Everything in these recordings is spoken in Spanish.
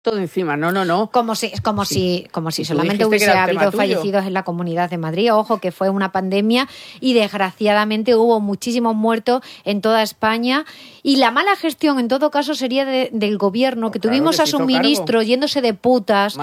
todo encima. No. Como si solamente hubiese habido fallecidos en la Comunidad de Madrid. Ojo, que fue una pandemia y desgraciadamente hubo muchísimos muertos en toda España. Y la mala gestión, en todo caso, sería del gobierno, que tuvimos a su ministro yéndose de putas,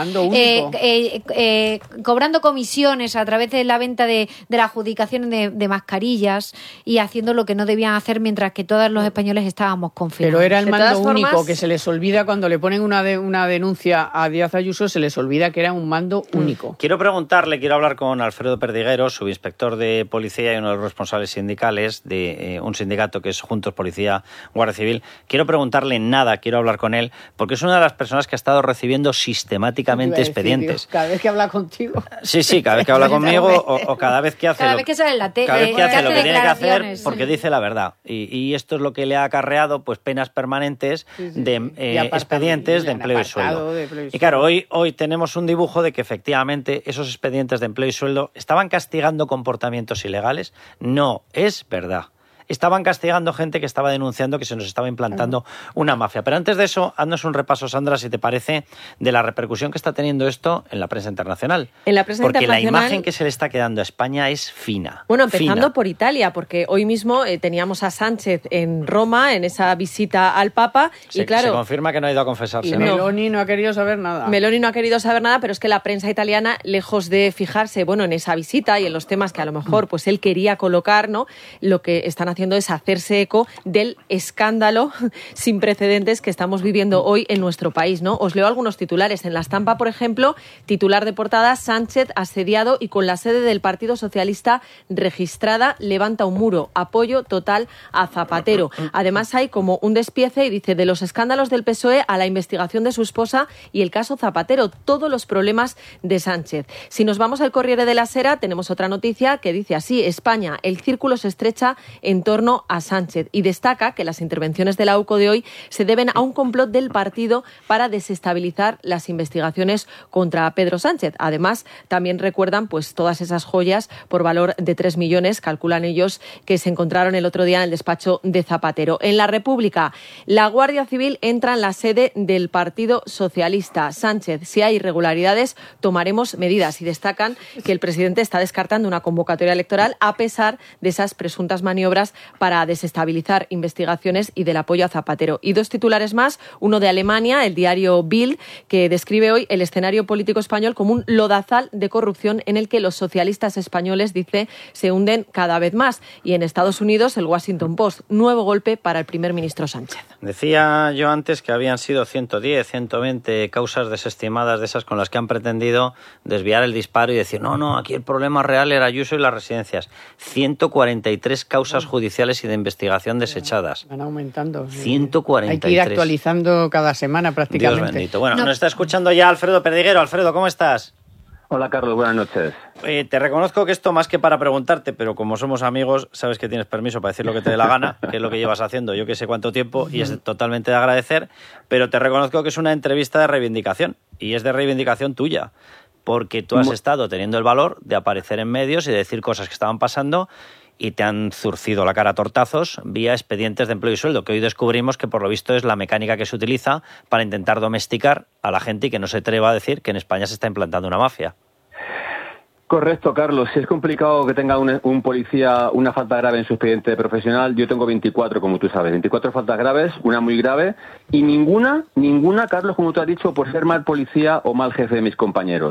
cobrando comisiones a través de la venta de la adjudicación de mascarillas y haciendo lo que no debían hacer mientras que todos los españoles estábamos confinados. Pero era el mando único, que se les olvida cuando le ponen una denuncia a Díaz Ayuso, se les olvida que era un mando único. Quiero hablar con Alfredo Perdiguero, subinspector de policía y uno de los responsables sindicales de un sindicato que es Juntos Policía Guardia Civil. Quiero hablar con él, porque es una de las personas que ha estado recibiendo sistemáticamente expedientes. Cada vez que habla contigo. Sí, cada vez que habla conmigo o cada vez que hace cada vez que sale en la tele, cada vez que hace lo que tiene que hacer, porque dice la verdad. Y esto es lo que le ha acarreado pues penas permanentes de expedientes de empleo y sueldo. Y claro, hoy tenemos un dibujo de que efectivamente esos expedientes de empleo y sueldo estaban castigando comportamientos ilegales. No es verdad. Estaban castigando gente que estaba denunciando que se nos estaba implantando una mafia. Pero antes de eso, haznos un repaso, Sandra, si te parece, de la repercusión que está teniendo esto en la prensa internacional. En la prensa porque internacional, la imagen que se le está quedando a España es fina. Bueno, empezando por Italia, porque hoy mismo teníamos a Sánchez en Roma, en esa visita al Papa. Y claro, se confirma que no ha ido a confesarse. Meloni no ha querido saber nada. Meloni no ha querido saber nada, pero es que la prensa italiana, lejos de fijarse en esa visita y en los temas que a lo mejor pues él quería colocar, ¿no? Lo que están haciendo es hacerse eco del escándalo sin precedentes que estamos viviendo hoy en nuestro país, ¿no? Os leo algunos titulares. En La Stampa, por ejemplo, titular de portada: Sánchez asediado y con la sede del Partido Socialista registrada, levanta un muro, apoyo total a Zapatero. Además hay como un despiece y dice: de los escándalos del PSOE a la investigación de su esposa y el caso Zapatero, todos los problemas de Sánchez. Si nos vamos al Corriere della Sera, tenemos otra noticia que dice así: España, el círculo se estrecha en torno a Sánchez, y destaca que las intervenciones de la UCO de hoy se deben a un complot del partido para desestabilizar las investigaciones contra Pedro Sánchez. Además, también recuerdan pues todas esas joyas por valor de 3 millones, calculan ellos, que se encontraron el otro día en el despacho de Zapatero. En La República, la Guardia Civil entra en la sede del Partido Socialista. Sánchez: si hay irregularidades, tomaremos medidas. Y destacan que el presidente está descartando una convocatoria electoral a pesar de esas presuntas maniobras para desestabilizar investigaciones y del apoyo a Zapatero. Y dos titulares más, uno de Alemania, el diario Bild, que describe hoy el escenario político español como un lodazal de corrupción en el que los socialistas españoles, dice, se hunden cada vez más. Y en Estados Unidos, el Washington Post: nuevo golpe para el primer ministro Sánchez. Decía yo antes que habían sido 110, 120 causas desestimadas de esas con las que han pretendido desviar el disparo y decir, no, aquí el problema real era Ayuso y las residencias. 143 causas judiciales y de investigación desechadas. Van aumentando. 143. Hay que ir actualizando cada semana prácticamente. Dios bendito. Bueno, nos está escuchando ya Alfredo Perdiguero. Alfredo, ¿cómo estás? Hola, Carlos, buenas noches. Te reconozco que esto más que para preguntarte, pero como somos amigos, sabes que tienes permiso para decir lo que te dé la gana, que es lo que llevas haciendo yo que sé cuánto tiempo, y es totalmente de agradecer, pero te reconozco que es una entrevista de reivindicación, y es de reivindicación tuya, porque tú has estado teniendo el valor de aparecer en medios y de decir cosas que estaban pasando, y te han zurcido la cara a tortazos vía expedientes de empleo y sueldo, que hoy descubrimos que por lo visto es la mecánica que se utiliza para intentar domesticar a la gente y que no se atreva a decir que en España se está implantando una mafia. Correcto, Carlos. Si es complicado que tenga un policía una falta grave en su expediente profesional, yo tengo 24, como tú sabes, 24 faltas graves, una muy grave, y ninguna, Carlos, como tú has dicho, por ser mal policía o mal jefe de mis compañeros.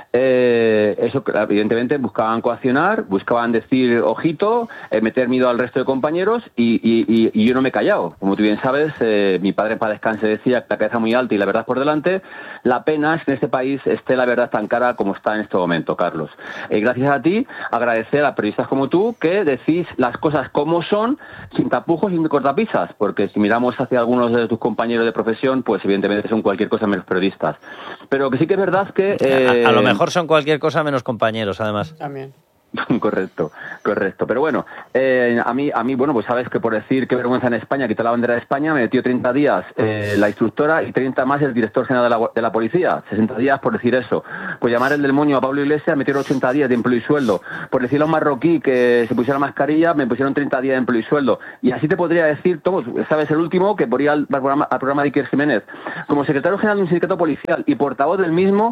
Eso, evidentemente, buscaban coaccionar, buscaban decir, ojito, meter miedo al resto de compañeros, y yo no me he callado. Como tú bien sabes, mi padre, para descanse, decía que la cabeza muy alta y la verdad por delante. La pena es que en este país esté la verdad tan cara como está en este momento, Carlos. Gracias a ti, agradecer a periodistas como tú que decís las cosas como son, sin tapujos y sin cortapisas, porque si miramos hacia algunos de tus compañeros de profesión, pues evidentemente son cualquier cosa menos periodistas. Pero que sí que es verdad que... A lo mejor son cualquier cosa menos compañeros, además. También. Correcto. Pero bueno, a mí, bueno, pues sabes que por decir qué vergüenza en España, quitar la bandera de España, me metió 30 días la instructora y 30 más el director general de la policía. 60 días por decir eso. pues llamar el del moño a Pablo Iglesias, metieron 80 días de empleo y sueldo. Por decirle a un marroquí que se pusiera mascarilla, me pusieron 30 días de empleo y sueldo. Y así te podría decir, Tomás, sabes, el último, que por ir al programa de Iker Jiménez, como secretario general de un sindicato policial y portavoz del mismo,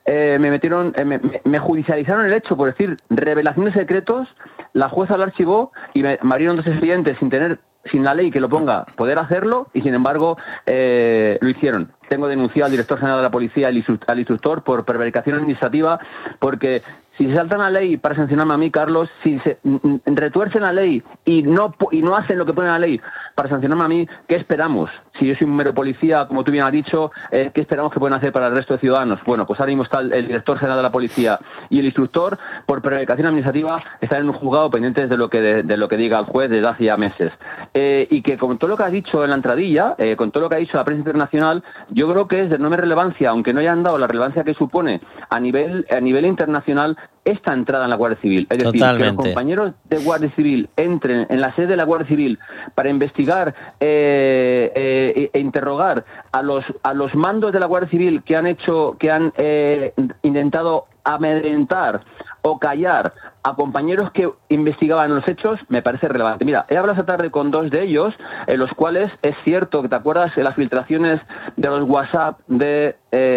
me judicializaron el hecho por decir revelaciones de secretos, la jueza lo archivó y me abrieron 2 expedientes sin la ley que lo ponga poder hacerlo, y sin embargo lo hicieron. Tengo denunciado al director general de la policía, al instructor, por prevaricación administrativa, porque si se saltan la ley para sancionarme a mí, Carlos, si se retuercen la ley y no hacen lo que pone la ley para sancionarme a mí, ¿qué esperamos? Si yo soy un mero policía, como tú bien has dicho, ¿qué esperamos que pueden hacer para el resto de ciudadanos? Bueno, pues ahora mismo está el director general de la policía y el instructor, por prevaricación administrativa, están en un juzgado pendientes de lo que diga el juez desde hace ya meses. Y que con todo lo que has dicho en la entradilla, con todo lo que ha dicho la prensa internacional, yo creo que es de enorme relevancia, aunque no hayan dado la relevancia que supone a nivel internacional esta entrada en la Guardia Civil. Es decir, que los compañeros de Guardia Civil entren en la sede de la Guardia Civil para investigar e interrogar a los mandos de la Guardia Civil que han intentado amedrentar o callar a compañeros que investigaban los hechos, me parece relevante. Mira, he hablado esta tarde con 2 de ellos, en los cuales es cierto que, ¿te acuerdas de las filtraciones de los WhatsApp de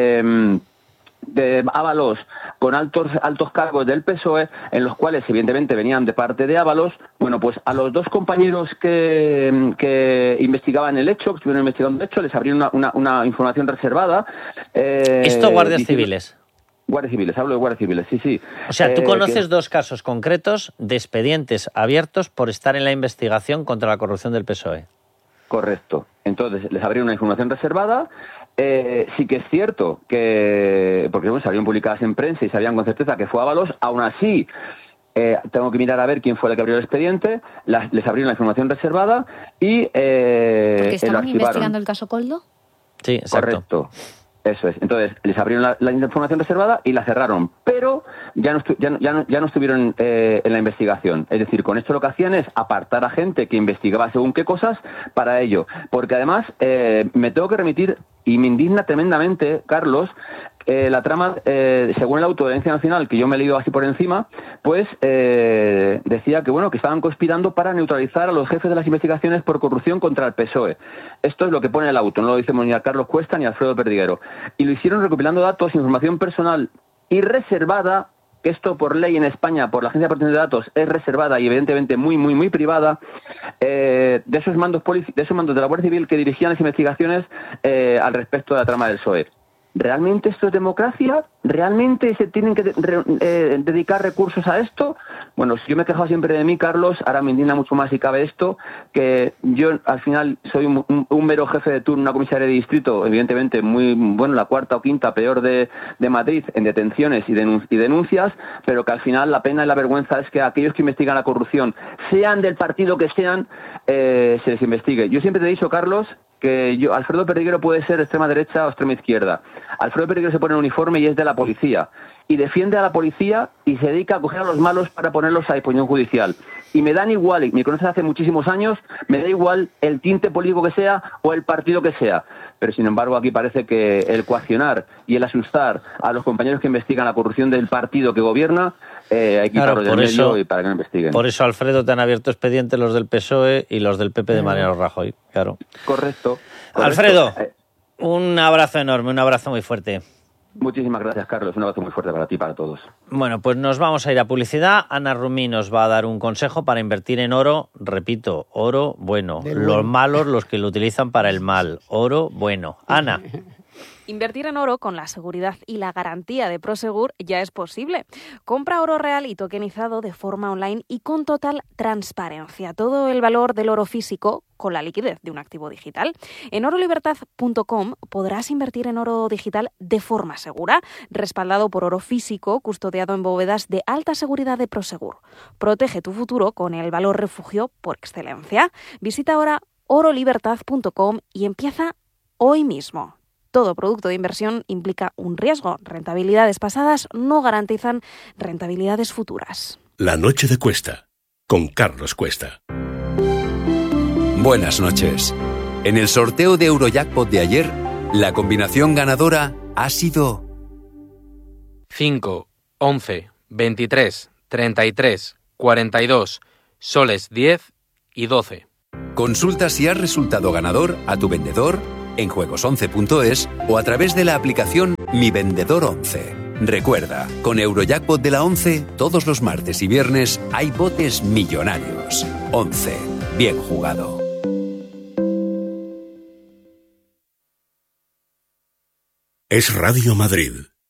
Ábalos con altos cargos del PSOE, en los cuales evidentemente venían de parte de Ábalos? Bueno, pues a los 2 compañeros que investigaban el hecho, que estuvieron investigando el hecho, les abrieron una información reservada. ¿Esto guardias civiles? Guardias civiles, hablo de guardias civiles, sí. O sea, tú conoces 2 casos concretos de expedientes abiertos por estar en la investigación contra la corrupción del PSOE. Correcto. Entonces, les abrieron una información reservada. Sí que es cierto que, porque bueno, salieron publicadas en prensa y sabían con certeza que fue Ábalos, aún así tengo que mirar a ver quién fue el que abrió el expediente, les abrieron la información reservada y ¿Porque estaban investigando el caso Koldo? Sí, exacto. Correcto. Eso es. Entonces, les abrieron la información reservada y la cerraron, pero ya no estuvieron en la investigación. Es decir, con esto lo que hacían es apartar a gente que investigaba según qué cosas para ello. Porque además, me tengo que remitir, y me indigna tremendamente, Carlos, la trama, según el auto de Audiencia Nacional, que yo me he leído así por encima, pues decía que estaban conspirando para neutralizar a los jefes de las investigaciones por corrupción contra el PSOE. Esto es lo que pone el auto, no lo dice ni a Carlos Cuesta ni a Alfredo Perdiguero. Y lo hicieron recopilando datos, información personal y reservada, que esto por ley en España, por la Agencia de Protección de Datos, es reservada y evidentemente muy, muy, muy privada, de esos mandos de la Guardia Civil que dirigían las investigaciones al respecto de la trama del PSOE. ¿Realmente esto es democracia? ¿Realmente se tienen que dedicar recursos a esto? Bueno, si yo me he quejado siempre de mí, Carlos, ahora me indigna mucho más si cabe esto, que yo al final soy un mero jefe de turno, una comisaría de distrito, evidentemente muy, la 4ª o 5ª peor de Madrid en detenciones y denuncias, pero que al final la pena y la vergüenza es que aquellos que investigan la corrupción, sean del partido que sean, se les investigue. Yo siempre te he dicho, Carlos, que Alfredo Perdiguero puede ser extrema derecha o extrema izquierda. Alfredo Perdiguero se pone un uniforme y es de la policía. Y defiende a la policía y se dedica a coger a los malos para ponerlos a disposición judicial. Y me dan igual, y me conoces hace muchísimos años, me da igual el tinte político que sea o el partido que sea. Pero sin embargo aquí parece que el coaccionar y el asustar a los compañeros que investigan la corrupción del partido que gobierna, hay que quitarlo del medio y para que no investiguen. Por eso, Alfredo, te han abierto expedientes los del PSOE y los del PP de Mariano Rajoy, claro. Correcto. Alfredo, un abrazo enorme, un abrazo muy fuerte. Muchísimas gracias, Carlos. Un abrazo muy fuerte para ti y para todos. Bueno, pues nos vamos a ir a publicidad. Ana Rumí nos va a dar un consejo para invertir en oro. Repito, oro bueno. Los malos, los que lo utilizan para el mal. Oro bueno. Ana. Invertir en oro con la seguridad y la garantía de Prosegur ya es posible. Compra oro real y tokenizado de forma online y con total transparencia. Todo el valor del oro físico con la liquidez de un activo digital. En orolibertad.com podrás invertir en oro digital de forma segura, respaldado por oro físico, custodiado en bóvedas de alta seguridad de Prosegur. Protege tu futuro con el valor refugio por excelencia. Visita ahora orolibertad.com y empieza hoy mismo. Todo producto de inversión implica un riesgo. Rentabilidades pasadas no garantizan rentabilidades futuras. La noche de Cuesta, con Carlos Cuesta. Buenas noches. En el sorteo de Eurojackpot de ayer, la combinación ganadora ha sido 5, 11, 23, 33, 42, soles 10 y 12. Consulta si has resultado ganador a tu vendedor en juegos11.es o a través de la aplicación Mi Vendedor 11. Recuerda, con Eurojackpot de la 11, todos los martes y viernes hay botes millonarios. 11. Bien jugado. Es Radio Madrid,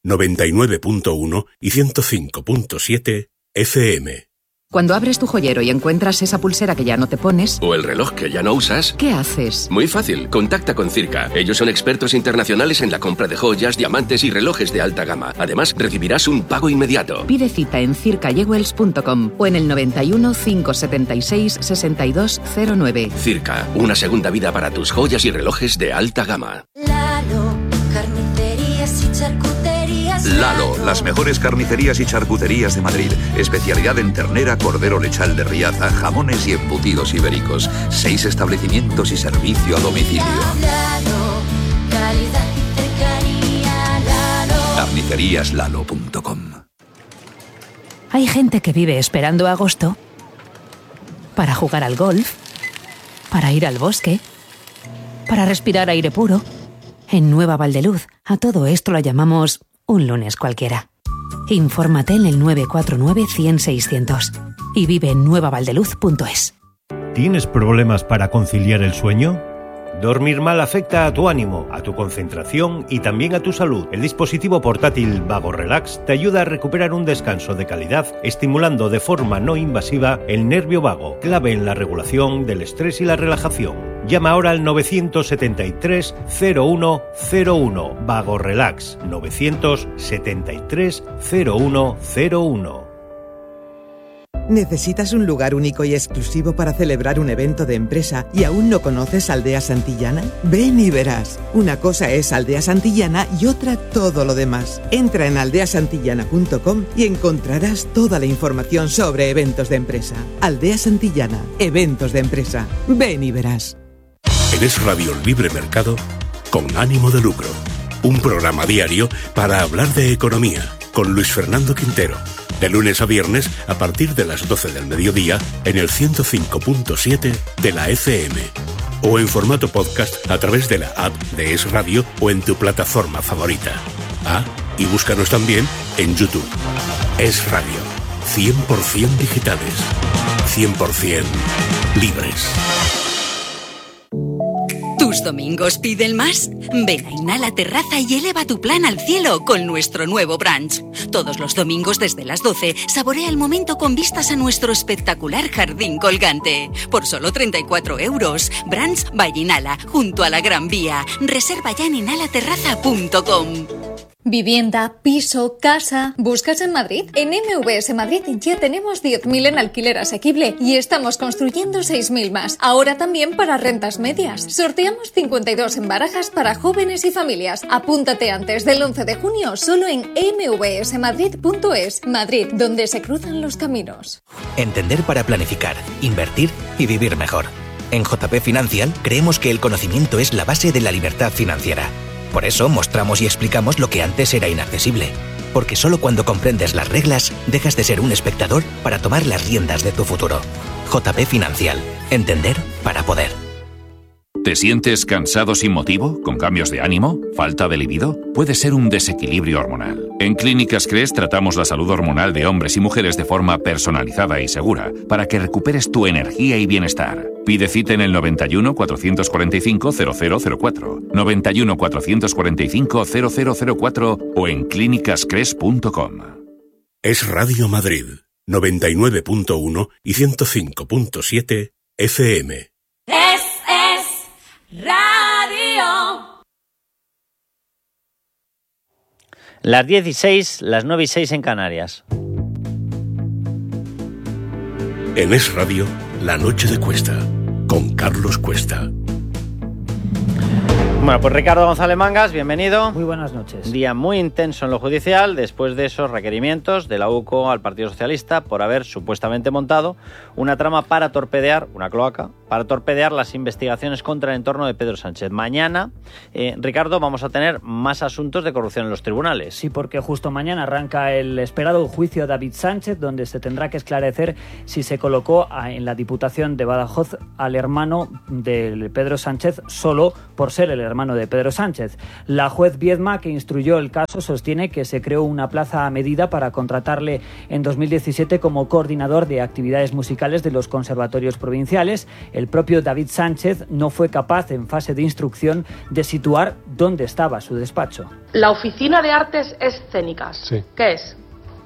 99.1 y 105.7 FM. Cuando abres tu joyero y encuentras esa pulsera que ya no te pones... o el reloj que ya no usas... ¿qué haces? Muy fácil, contacta con Circa. Ellos son expertos internacionales en la compra de joyas, diamantes y relojes de alta gama. Además, recibirás un pago inmediato. Pide cita en circajewels.com o en el 91 576 6209. Circa, una segunda vida para tus joyas y relojes de alta gama. Lalo, carnicerías y charcuterías. Lalo, las mejores carnicerías y charcuterías de Madrid. Especialidad en ternera, cordero lechal de Riaza, jamones y embutidos ibéricos. 6 establecimientos y servicio a domicilio. Lalo, calidad y cercanía. Lalo. Carniceríaslalo.com. Hay gente que vive esperando agosto para jugar al golf, para ir al bosque, para respirar aire puro. En Nueva Valdeluz, a todo esto lo llamamos un lunes cualquiera. Infórmate en el 949-100-600 y vive en nuevavaldeluz.es. ¿Tienes problemas para conciliar el sueño? Dormir mal afecta a tu ánimo, a tu concentración y también a tu salud. El dispositivo portátil Vago Relax te ayuda a recuperar un descanso de calidad, estimulando de forma no invasiva el nervio vago, clave en la regulación del estrés y la relajación. Llama ahora al 973 0101 Vago Relax 973 0101. ¿Necesitas un lugar único y exclusivo para celebrar un evento de empresa y aún no conoces Aldea Santillana? Ven y verás. Una cosa es Aldea Santillana y otra todo lo demás. Entra en aldeasantillana.com y encontrarás toda la información sobre eventos de empresa. Aldea Santillana, eventos de empresa. Ven y verás. En Es Radio Libre Mercado, con ánimo de lucro. Un programa diario para hablar de economía, con Luis Fernando Quintero. De lunes a viernes, a partir de las 12 del mediodía, en el 105.7 de la FM. O en formato podcast a través de la app de Es Radio o en tu plataforma favorita. Ah, y búscanos también en YouTube. Es Radio. 100% digitales. 100% libres. ¿Tus domingos piden más? Ven a Inhala Terraza y eleva tu plan al cielo con nuestro nuevo brunch. Todos los domingos desde las 12, saborea el momento con vistas a nuestro espectacular jardín colgante. Por solo 34 €. Brunch by Inhala, junto a la Gran Vía. Reserva ya en inhalaterraza.com. Vivienda, piso, casa. ¿Buscas en Madrid? En MVS Madrid ya tenemos 10.000 en alquiler asequible y estamos construyendo 6.000 más. Ahora también para rentas medias. Sorteamos 52 en barajas para jóvenes y familias. Apúntate antes del 11 de junio solo en mvsmadrid.es. Madrid, donde se cruzan los caminos. Entender para planificar, invertir y vivir mejor. En JP Financial creemos que el conocimiento es la base de la libertad financiera. Por eso mostramos y explicamos lo que antes era inaccesible. Porque solo cuando comprendes las reglas, dejas de ser un espectador para tomar las riendas de tu futuro. JP Financial. Entender para poder. ¿Te sientes cansado sin motivo? ¿Con cambios de ánimo? ¿Falta de libido? Puede ser un desequilibrio hormonal. En Clínicas Cres tratamos la salud hormonal de hombres y mujeres de forma personalizada y segura para que recuperes tu energía y bienestar. Pide cita en el 91 445 0004, 91 445 0004 o en clínicascres.com. Es Radio Madrid, 99.1 y 105.7 FM. Radio. Las 16, las 9:06 en Canarias. En Es Radio, La Noche de Cuesta, con Carlos Cuesta. Bueno, pues Ricardo González Mangas, bienvenido. Muy buenas noches. Un día muy intenso en lo judicial después de esos requerimientos de la UCO al Partido Socialista por haber supuestamente montado una trama para torpedear una cloaca para torpedear las investigaciones contra el entorno de Pedro Sánchez. Mañana, Ricardo, vamos a tener más asuntos de corrupción en los tribunales. Sí, porque justo mañana arranca el esperado juicio a David Sánchez, donde se tendrá que esclarecer si se colocó en la Diputación de Badajoz al hermano de Pedro Sánchez solo por ser el hermano de Pedro Sánchez. La juez Viedma, que instruyó el caso, sostiene que se creó una plaza a medida para contratarle en 2017 como coordinador de actividades musicales de los conservatorios provinciales. El propio David Sánchez no fue capaz, en fase de instrucción, de situar dónde estaba su despacho. La Oficina de Artes Escénicas. Sí. ¿Qué es?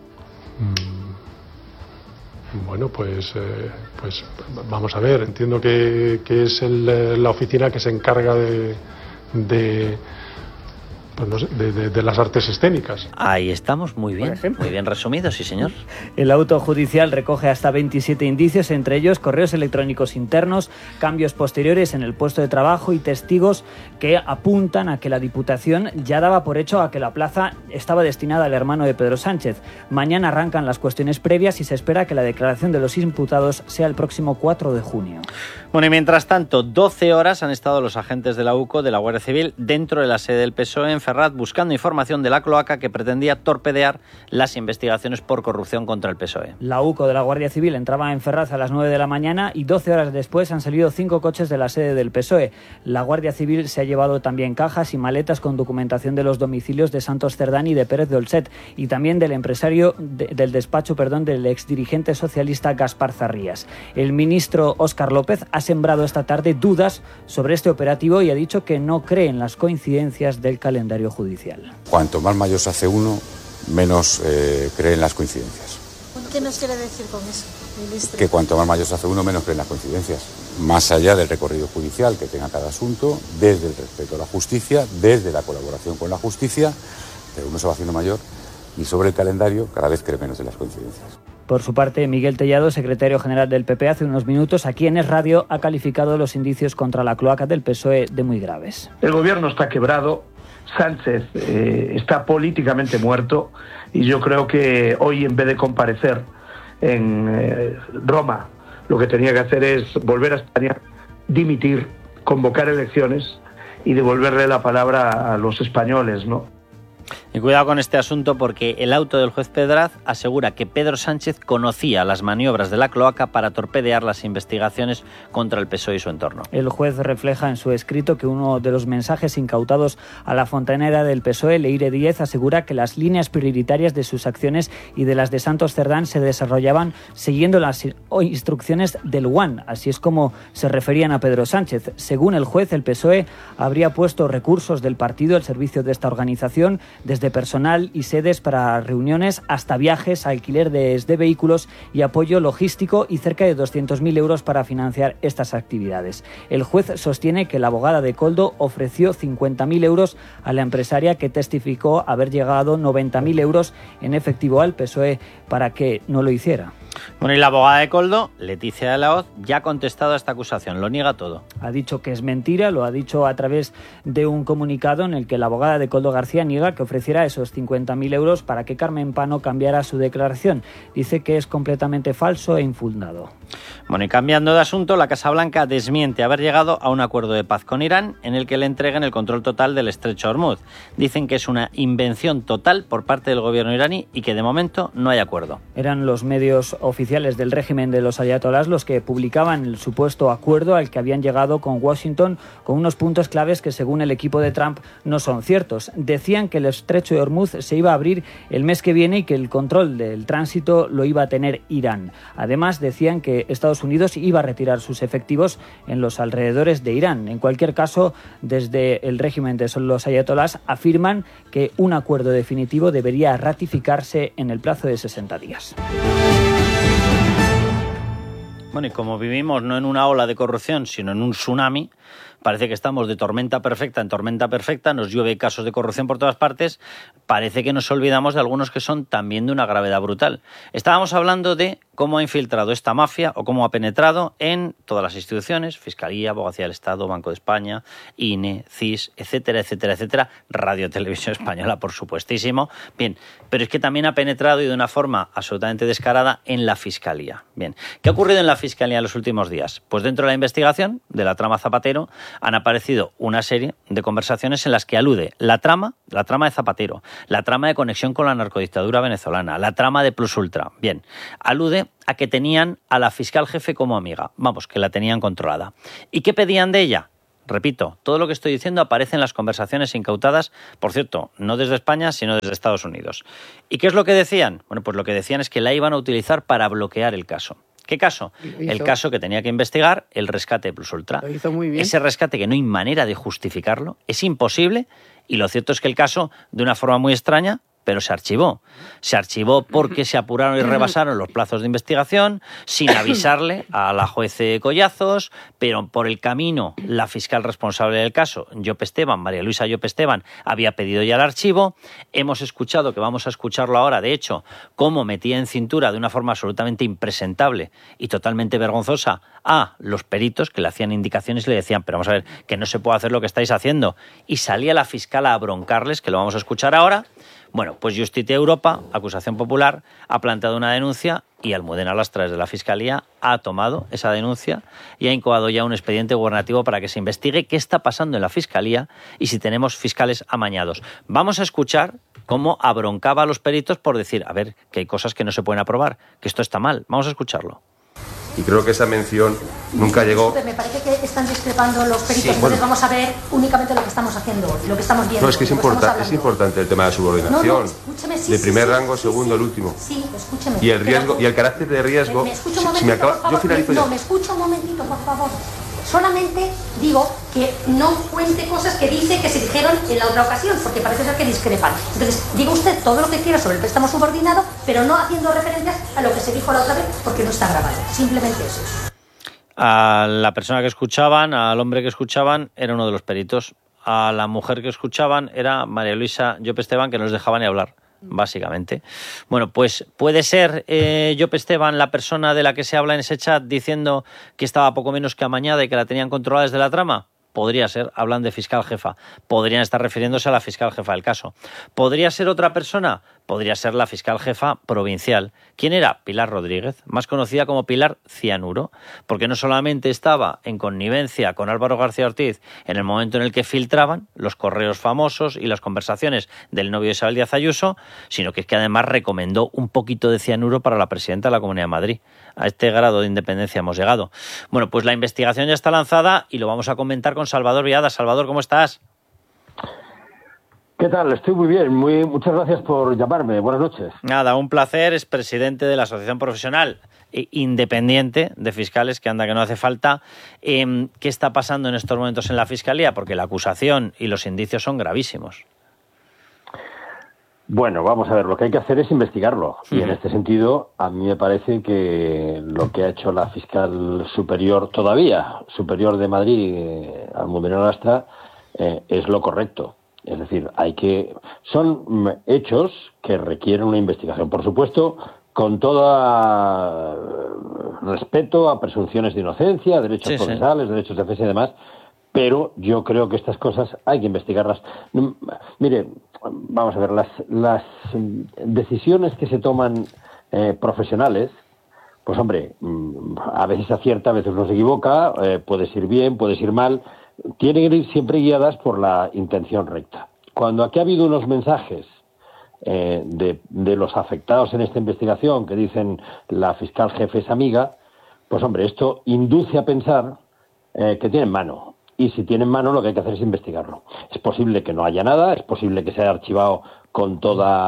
Bueno, pues vamos a ver. Entiendo que es la oficina que se encarga de las artes escénicas. Ahí estamos, muy bien resumido, sí señor. El auto judicial recoge hasta 27 indicios, entre ellos correos electrónicos internos, cambios posteriores en el puesto de trabajo y testigos que apuntan a que la Diputación ya daba por hecho a que la plaza estaba destinada al hermano de Pedro Sánchez. Mañana arrancan las cuestiones previas y se espera que la declaración de los imputados sea el próximo 4 de junio. Bueno, y mientras tanto, 12 horas han estado los agentes de la UCO, de la Guardia Civil, dentro de la sede del PSOE en Ferraz, buscando información de la cloaca que pretendía torpedear las investigaciones por corrupción contra el PSOE. La UCO de la Guardia Civil entraba en Ferraz a las 9 de la mañana y 12 horas después han salido 5 coches de la sede del PSOE. La Guardia Civil se ha llevado también cajas y maletas con documentación de los domicilios de Santos Cerdán y de Pérez de Olset, y también del empresario del despacho del exdirigente socialista Gaspar Zarrías. El ministro Óscar López ha sembrado esta tarde dudas sobre este operativo y ha dicho que no cree en las coincidencias del calendario judicial. Cuanto más mayor se hace uno, menos cree en las coincidencias. ¿Qué nos quiere decir con eso, ministro? Que cuanto más mayor se hace uno, menos cree en las coincidencias. Más allá del recorrido judicial que tenga cada asunto, desde el respeto a la justicia, desde la colaboración con la justicia, pero uno se va haciendo mayor y sobre el calendario cada vez cree menos en las coincidencias. Por su parte, Miguel Tellado, secretario general del PP, hace unos minutos aquí en Es Radio ha calificado los indicios contra la cloaca del PSOE de muy graves. El gobierno está quebrado, Sánchez está políticamente muerto y yo creo que hoy, en vez de comparecer en Roma, lo que tenía que hacer es volver a España, dimitir, convocar elecciones y devolverle la palabra a los españoles, ¿no? Y cuidado con este asunto, porque el auto del juez Pedraz asegura que Pedro Sánchez conocía las maniobras de la cloaca para torpedear las investigaciones contra el PSOE y su entorno. El juez refleja en su escrito que uno de los mensajes incautados a la fontanera del PSOE, Leire Díez, asegura que las líneas prioritarias de sus acciones y de las de Santos Cerdán se desarrollaban siguiendo las instrucciones del UAN. Así es como se referían a Pedro Sánchez. Según el juez, el PSOE habría puesto recursos del partido al servicio de esta organización, desde personal y sedes para reuniones hasta viajes, alquiler de vehículos y apoyo logístico, y cerca de 200.000 euros para financiar estas actividades. El juez sostiene que la abogada de Koldo ofreció 50.000 euros a la empresaria, que testificó haber llegado 90.000 euros en efectivo al PSOE para que no lo hiciera. Bueno, y la abogada de Koldo, Leticia de la Hoz, ya ha contestado a esta acusación, lo niega todo. Ha dicho que es mentira, lo ha dicho a través de un comunicado en el que la abogada de Koldo García niega que ofreciera esos 50.000 euros para que Carmen Pano cambiara su declaración. Dice que es completamente falso e infundado. Bueno, y cambiando de asunto, la Casa Blanca desmiente haber llegado a un acuerdo de paz con Irán en el que le entreguen el control total del estrecho de Hormuz. Dicen que es una invención total por parte del gobierno iraní y que de momento no hay acuerdo. Eran los medios oficiales del régimen de los ayatolás los que publicaban el supuesto acuerdo al que habían llegado con Washington, con unos puntos claves que, según el equipo de Trump, no son ciertos. Decían que el estrecho de Hormuz se iba a abrir el mes que viene y que el control del tránsito lo iba a tener Irán. Además, decían que Estados Unidos iba a retirar sus efectivos en los alrededores de Irán. En cualquier caso, desde el régimen de los ayatolás afirman que un acuerdo definitivo debería ratificarse en el plazo de 60 días. Bueno, y como vivimos no en una ola de corrupción, sino en un tsunami, parece que estamos de tormenta perfecta en tormenta perfecta, nos llueve casos de corrupción por todas partes, parece que nos olvidamos de algunos que son también de una gravedad brutal. Estábamos hablando de cómo ha infiltrado esta mafia o cómo ha penetrado en todas las instituciones, Fiscalía, Abogacía del Estado, Banco de España, INE, CIS, etcétera, etcétera, etcétera, Radio Televisión Española, por supuestísimo. Bien, pero es que también ha penetrado y de una forma absolutamente descarada en la Fiscalía. Bien, ¿qué ha ocurrido en la Fiscalía en los últimos días? Pues dentro de la investigación de la trama Zapatero han aparecido una serie de conversaciones en las que alude la trama de Zapatero, la trama de conexión con la narcodictadura venezolana, la trama de Plus Ultra. Bien, alude a que tenían a la fiscal jefe como amiga, vamos, que la tenían controlada. ¿Y qué pedían de ella? Repito, todo lo que estoy diciendo aparece en las conversaciones incautadas, por cierto, no desde España, sino desde Estados Unidos. ¿Y qué es lo que decían? Bueno, pues lo que decían es que la iban a utilizar para bloquear el caso. ¿Qué caso? El caso que tenía que investigar el rescate de Plus Ultra. Lo hizo muy bien. Ese rescate que no hay manera de justificarlo, es imposible, y lo cierto es que el caso, de una forma muy extraña, pero se archivó. Se archivó porque se apuraron y rebasaron los plazos de investigación, sin avisarle a la juez Collazos, pero por el camino la fiscal responsable del caso, Llop Esteban, María Luisa Llop Esteban, había pedido ya el archivo. Hemos escuchado, que vamos a escucharlo ahora, de hecho, cómo metía en cintura de una forma absolutamente impresentable y totalmente vergonzosa a los peritos que le hacían indicaciones y le decían, pero vamos a ver, que no se puede hacer lo que estáis haciendo. Y salía la fiscal a broncarles, que lo vamos a escuchar ahora. Bueno, pues Justitia Europa, acusación popular, ha planteado una denuncia y Almudena Lastra, desde la Fiscalía, ha tomado esa denuncia y ha incoado ya un expediente gubernativo para que se investigue qué está pasando en la Fiscalía y si tenemos fiscales amañados. Vamos a escuchar cómo abroncaba a los peritos por decir, a ver, que hay cosas que no se pueden aprobar, que esto está mal. Vamos a escucharlo. Y creo que esa mención nunca llegó. Me parece que están discrepando los peritos, Sí, entonces bueno. vamos a ver únicamente lo que estamos haciendo hoy, lo que estamos viendo. No, es que es, lo que estamos es hablando. importante el tema de la subordinación. No, escúcheme, sí, de sí, primer sí, rango, sí, segundo, sí. el último. Sí, escúcheme. Y el Pero- riesgo y el carácter de riesgo. ¿Me escucha un si momentito, me acaba, por favor? yo finalizo No, ya. me escucha un momentito, por favor. Solamente digo que no cuente cosas que dice que se dijeron en la otra ocasión, porque parece ser que discrepan. Entonces, diga usted todo lo que quiera sobre el préstamo subordinado, pero no haciendo referencias a lo que se dijo la otra vez, porque no está grabado. Simplemente eso. A la persona que escuchaban, al hombre que escuchaban, era uno de los peritos. A la mujer que escuchaban era María Luisa Llop Esteban, que no les dejaba ni hablar, básicamente. Bueno, pues puede ser Llop Esteban la persona de la que se habla en ese chat diciendo que estaba poco menos que amañada y que la tenían controlada desde la trama. Podría ser, hablan de fiscal jefa. Podrían estar refiriéndose a la fiscal jefa del caso. ¿Podría ser otra persona? Podría ser la fiscal jefa provincial. ¿Quién era? Pilar Rodríguez, más conocida como Pilar Cianuro, porque no solamente estaba en connivencia con Álvaro García Ortiz en el momento en el que filtraban los correos famosos y las conversaciones del novio de Isabel Díaz Ayuso, sino que es que además recomendó un poquito de cianuro para la presidenta de la Comunidad de Madrid. A este grado de independencia hemos llegado. Bueno, pues la investigación ya está lanzada y lo vamos a comentar con Salvador Viada. Salvador, ¿cómo estás? ¿Qué tal? Estoy muy bien. Muchas gracias por llamarme. Buenas noches. Nada, un placer. Es presidente de la Asociación Profesional Independiente de Fiscales, que anda que no hace falta. ¿Qué está pasando en estos momentos en la Fiscalía? Porque la acusación y los indicios son gravísimos. Bueno, vamos a ver, lo que hay que hacer es investigarlo. Y en este sentido, a mí me parece que lo que ha hecho la fiscal superior de Madrid, Almudena Lastra, es lo correcto. Es decir, son hechos que requieren una investigación. Por supuesto, con todo respeto a presunciones de inocencia, derechos procesales, derechos de defensa y demás, pero yo creo que estas cosas hay que investigarlas. Mire, vamos a ver, las decisiones que se toman profesionales, pues hombre, a veces acierta, a veces no se equivoca, puedes ir bien, puedes ir mal, tienen que ir siempre guiadas por la intención recta. Cuando aquí ha habido unos mensajes de los afectados en esta investigación que dicen la fiscal jefe es amiga, pues hombre, esto induce a pensar que tienen mano. Y si tienen mano, lo que hay que hacer es investigarlo. Es posible que no haya nada, es posible que se haya archivado con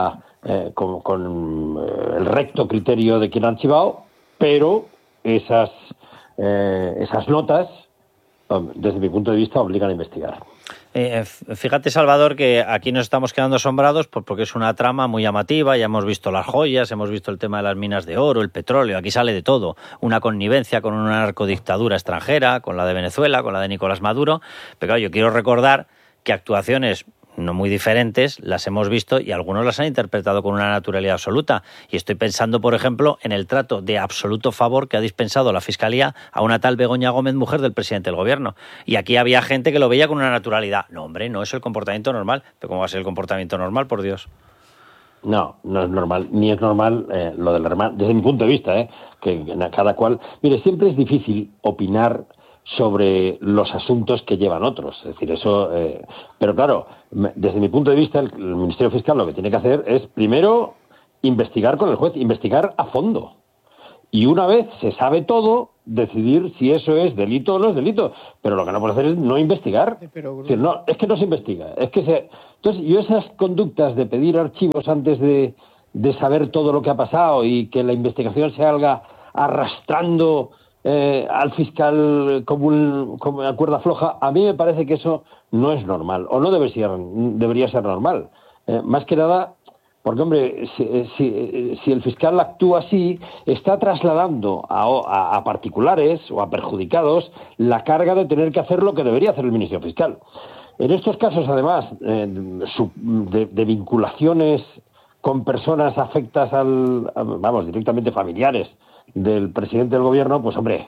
el recto criterio de quien ha archivado, pero esas notas, desde mi punto de vista, obligan a investigar. Fíjate, Salvador, que aquí nos estamos quedando asombrados porque es una trama muy llamativa. Ya hemos visto las joyas, hemos visto el tema de las minas de oro, el petróleo. Aquí sale de todo. Una connivencia con una narcodictadura extranjera, con la de Venezuela, con la de Nicolás Maduro. Pero claro, yo quiero recordar que actuaciones no muy diferentes las hemos visto y algunos las han interpretado con una naturalidad absoluta. Y estoy pensando, por ejemplo, en el trato de absoluto favor que ha dispensado la Fiscalía a una tal Begoña Gómez, mujer del presidente del Gobierno. Y aquí había gente que lo veía con una naturalidad. No, hombre, no es el comportamiento normal. ¿Pero cómo va a ser el comportamiento normal, por Dios? No, no es normal, ni es normal lo del hermano, desde mi punto de vista, que cada cual... Mire, siempre es difícil opinar sobre los asuntos que llevan otros. Es decir, eso... pero claro, desde mi punto de vista, el Ministerio Fiscal lo que tiene que hacer es, primero, investigar con el juez, investigar a fondo. Y una vez se sabe todo, decidir si eso es delito o no es delito. Pero lo que no puede hacer es no investigar. Es decir, no, es que no se investiga. Entonces, yo esas conductas de pedir archivos antes de saber todo lo que ha pasado y que la investigación se haga arrastrando al fiscal como una cuerda floja, a mí me parece que eso no es normal, o no debería ser normal. Más que nada, porque, hombre, si el fiscal actúa así, está trasladando a particulares o a perjudicados la carga de tener que hacer lo que debería hacer el Ministerio Fiscal. En estos casos, además, de vinculaciones con personas afectas directamente familiares del presidente del Gobierno, pues, hombre,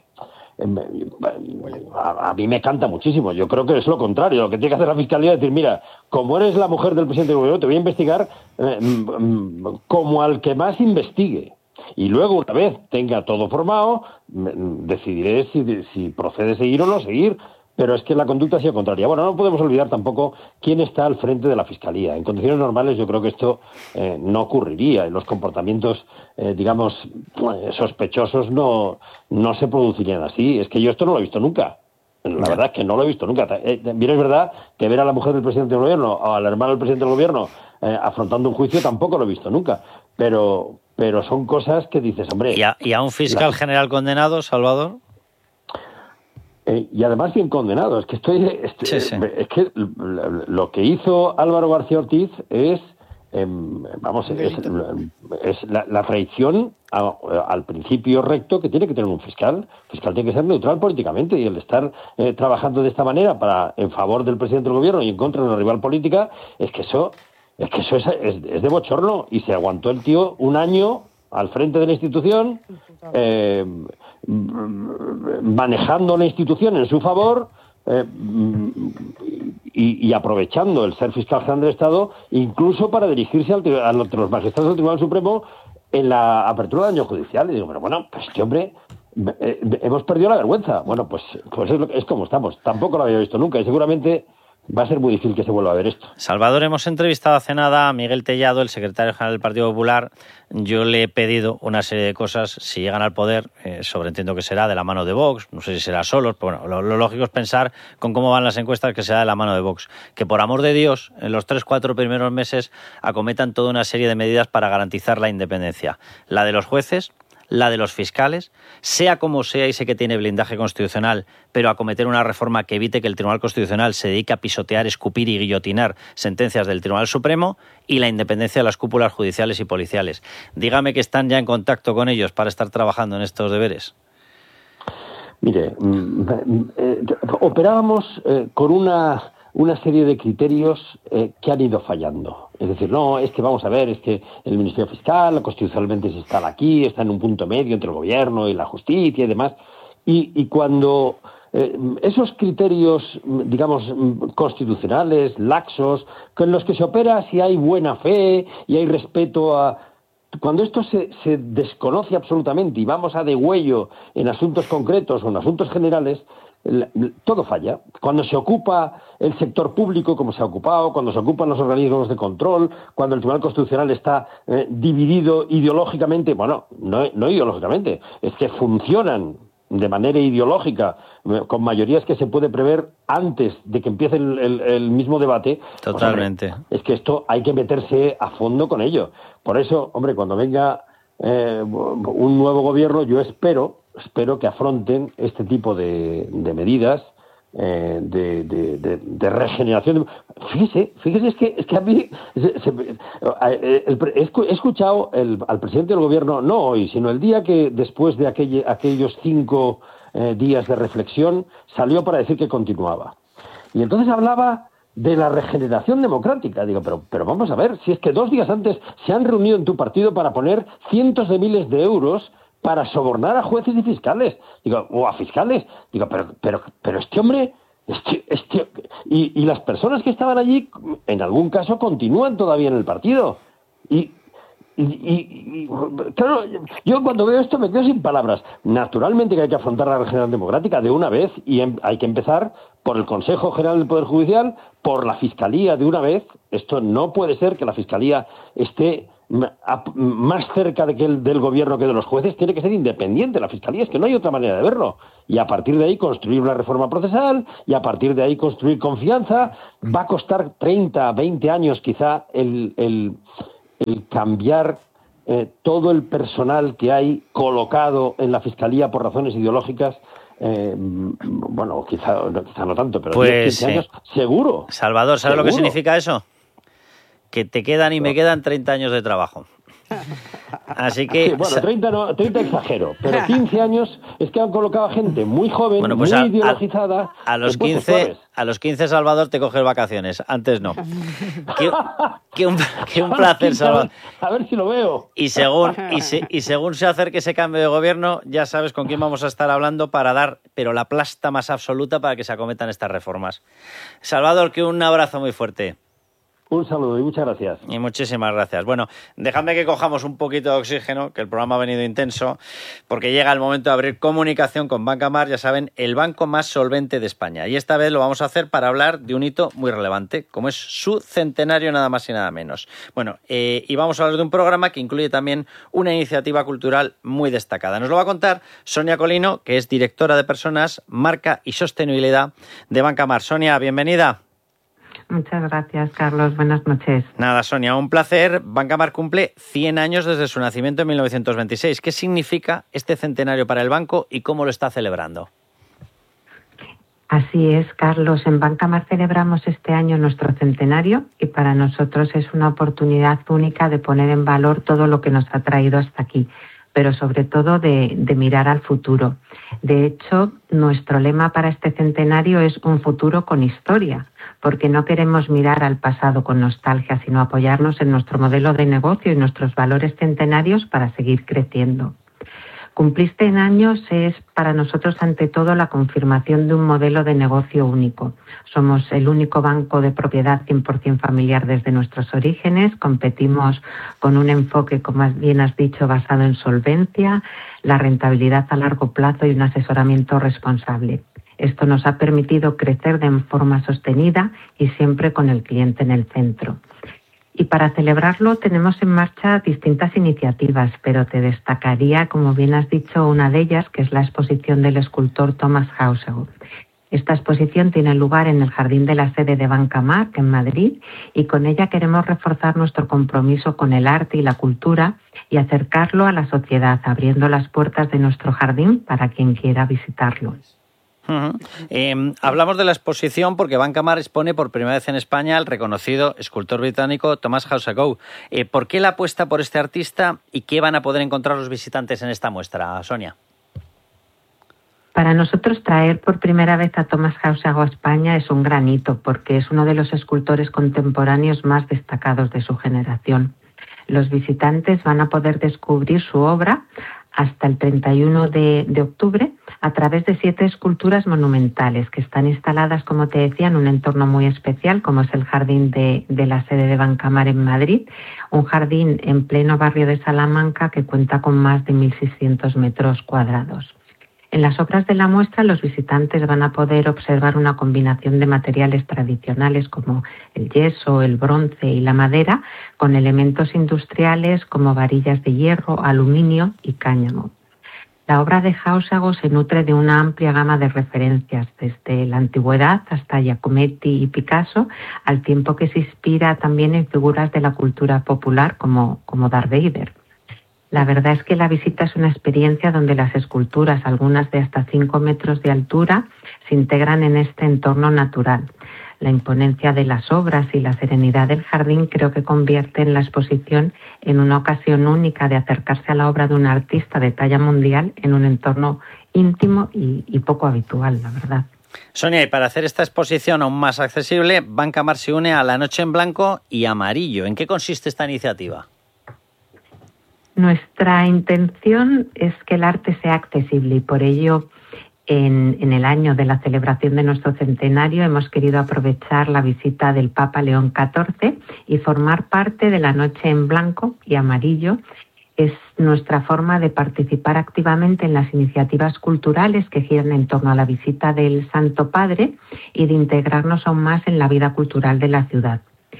a mí me canta muchísimo. Yo creo que es lo contrario. Lo que tiene que hacer la Fiscalía es decir, mira, como eres la mujer del presidente del Gobierno, te voy a investigar como al que más investigue. Y luego, una vez tenga todo formado, decidiré si procede seguir o no seguir. Pero es que la conducta ha sido contraria. Bueno, no podemos olvidar tampoco quién está al frente de la Fiscalía. En condiciones normales yo creo que esto no ocurriría. Los comportamientos, digamos, sospechosos no se producirían así. Es que yo esto no lo he visto nunca. La verdad es que no lo he visto nunca. Bien es verdad que ver a la mujer del presidente del Gobierno o al hermano del presidente del Gobierno afrontando un juicio tampoco lo he visto nunca. Pero son cosas que dices, hombre... ¿Y a un fiscal general condenado, Salvador? Y además bien condenado. Es que Sí. Es que lo que hizo Álvaro García Ortiz es la traición al principio recto que tiene que tener un fiscal. El fiscal tiene que ser neutral políticamente, y el estar trabajando de esta manera en favor del presidente del Gobierno y en contra de una rival política, es que eso es de bochorno. Y se aguantó el tío un año al frente de la institución, manejando la institución en su favor, y aprovechando el ser fiscal general del Estado, incluso para dirigirse a los magistrados del Tribunal Supremo en la apertura del año judicial. Y digo, pero bueno, pues este hombre, hemos perdido la vergüenza. Bueno, pues es como estamos. Tampoco lo había visto nunca, y seguramente va a ser muy difícil que se vuelva a ver esto. Salvador, hemos entrevistado hace nada a Miguel Tellado, el secretario general del Partido Popular. Yo le he pedido una serie de cosas, si llegan al poder, sobreentiendo que será de la mano de Vox, no sé si será solos, pero bueno, lo lógico es pensar con cómo van las encuestas que será de la mano de Vox. Que por amor de Dios, en los 3-4 primeros meses acometan toda una serie de medidas para garantizar la independencia. La de los jueces, la de los fiscales, sea como sea, y sé que tiene blindaje constitucional, pero acometer una reforma que evite que el Tribunal Constitucional se dedique a pisotear, escupir y guillotinar sentencias del Tribunal Supremo, y la independencia de las cúpulas judiciales y policiales. Dígame que están ya en contacto con ellos para estar trabajando en estos deberes. Mire, operábamos con una serie de criterios que han ido fallando. Es decir, no, es que vamos a ver, es que el Ministerio Fiscal constitucionalmente se instala aquí, está en un punto medio entre el Gobierno y la justicia y demás. Y cuando esos criterios, digamos, constitucionales, laxos, con los que se opera si hay buena fe y hay respeto a... Cuando esto se desconoce absolutamente y vamos a degüello en asuntos concretos o en asuntos generales, todo falla. Cuando se ocupa el sector público, como se ha ocupado, cuando se ocupan los organismos de control, cuando el Tribunal Constitucional está dividido ideológicamente, bueno, no ideológicamente, es que funcionan de manera ideológica, con mayorías que se puede prever antes de que empiece el mismo debate. Totalmente. Pues, hombre, es que esto hay que meterse a fondo con ello. Por eso, hombre, cuando venga un nuevo gobierno, yo espero que afronten este tipo de medidas de regeneración. Fíjese, es que a mí he escuchado al presidente del gobierno, no hoy, sino el día que después de aquellos 5 días de reflexión salió para decir que continuaba. Y entonces hablaba de la regeneración democrática. Digo, pero vamos a ver, si es que 2 días antes se han reunido en tu partido para poner cientos de miles de euros para sobornar a jueces y fiscales, digo, o a fiscales, digo, pero este hombre, y las personas que estaban allí, en algún caso, continúan todavía en el partido, y claro, yo cuando veo esto me quedo sin palabras. Naturalmente que hay que afrontar la regeneración democrática de una vez, y hay que empezar por el Consejo General del Poder Judicial, por la Fiscalía de una vez. Esto no puede ser que la Fiscalía esté más cerca del gobierno que de los jueces. Tiene que ser independiente la Fiscalía, es que no hay otra manera de verlo, y a partir de ahí construir una reforma procesal, y a partir de ahí construir confianza. Va a costar 30, 20 años quizá el cambiar todo el personal que hay colocado en la Fiscalía por razones ideológicas. Bueno, quizá no tanto, pero pues 15 años seguro. Salvador, ¿sabes lo que significa eso? Que te quedan y me quedan 30 años de trabajo. Así que... Sí, bueno, 30 exagero, pero 15 años es que han colocado a gente muy joven, bueno, pues muy ideologizada. A los 15, Salvador, te coges vacaciones. Antes no. Que un placer, Salvador. A ver si lo veo. Y según se acerque ese cambio de gobierno, ya sabes con quién vamos a estar hablando para dar, pero la plasta más absoluta para que se acometan estas reformas. Salvador, que un abrazo muy fuerte. Un saludo y muchas gracias. Y muchísimas gracias. Bueno, dejadme que cojamos un poquito de oxígeno, que el programa ha venido intenso, porque llega el momento de abrir comunicación con Bancamar, ya saben, el banco más solvente de España. Y esta vez lo vamos a hacer para hablar de un hito muy relevante, como es su centenario, nada más y nada menos. Bueno, y vamos a hablar de un programa que incluye también una iniciativa cultural muy destacada. Nos lo va a contar Sonia Colino, que es directora de Personas, Marca y Sostenibilidad de Bancamar. Sonia, bienvenida. Muchas gracias, Carlos. Buenas noches. Nada, Sonia, un placer. Bancamar cumple 100 años desde su nacimiento en 1926. ¿Qué significa este centenario para el banco y cómo lo está celebrando? Así es, Carlos. En Bancamar celebramos este año nuestro centenario y para nosotros es una oportunidad única de poner en valor todo lo que nos ha traído hasta aquí, pero sobre todo de mirar al futuro. De hecho, nuestro lema para este centenario es un futuro con historia, porque no queremos mirar al pasado con nostalgia, sino apoyarnos en nuestro modelo de negocio y nuestros valores centenarios para seguir creciendo. Cumplir 100 años es para nosotros ante todo la confirmación de un modelo de negocio único. Somos el único banco de propiedad 100% familiar desde nuestros orígenes, competimos con un enfoque, como bien has dicho, basado en solvencia, la rentabilidad a largo plazo y un asesoramiento responsable. Esto nos ha permitido crecer de forma sostenida y siempre con el cliente en el centro. Y para celebrarlo tenemos en marcha distintas iniciativas, pero te destacaría, como bien has dicho, una de ellas, que es la exposición del escultor Thomas Haussego. Esta exposición tiene lugar en el jardín de la sede de Bancamar, en Madrid, y con ella queremos reforzar nuestro compromiso con el arte y la cultura y acercarlo a la sociedad, abriendo las puertas de nuestro jardín para quien quiera visitarlo. Hablamos de la exposición porque Bancamar expone por primera vez en España al reconocido escultor británico Thomas Haussego. ¿Por qué la apuesta por este artista y qué van a poder encontrar los visitantes en esta muestra, Sonia? Para nosotros traer por primera vez a Thomas Haussego a España es un gran hito porque es uno de los escultores contemporáneos más destacados de su generación. Los visitantes van a poder descubrir su obra hasta el 31 de octubre a través de 7 esculturas monumentales que están instaladas, como te decía, en un entorno muy especial, como es el jardín de la sede de Bancamar en Madrid, un jardín en pleno barrio de Salamanca que cuenta con más de 1.600 metros cuadrados. En las obras de la muestra los visitantes van a poder observar una combinación de materiales tradicionales como el yeso, el bronce y la madera, con elementos industriales como varillas de hierro, aluminio y cáñamo. La obra de Haussego se nutre de una amplia gama de referencias, desde la antigüedad hasta Giacometti y Picasso, al tiempo que se inspira también en figuras de la cultura popular como Darth Vader. La verdad es que la visita es una experiencia donde las esculturas, algunas de hasta 5 metros de altura, se integran en este entorno natural. La imponencia de las obras y la serenidad del jardín creo que convierten la exposición en una ocasión única de acercarse a la obra de un artista de talla mundial en un entorno íntimo y poco habitual, la verdad. Sonia, y para hacer esta exposición aún más accesible, Bancamar se une a La Noche en Blanco y Amarillo. ¿En qué consiste esta iniciativa? Nuestra intención es que el arte sea accesible y por ello en el año de la celebración de nuestro centenario hemos querido aprovechar la visita del Papa León XIV y formar parte de La Noche en Blanco y Amarillo. Es nuestra forma de participar activamente en las iniciativas culturales que giran en torno a la visita del Santo Padre y de integrarnos aún más en la vida cultural de la ciudad.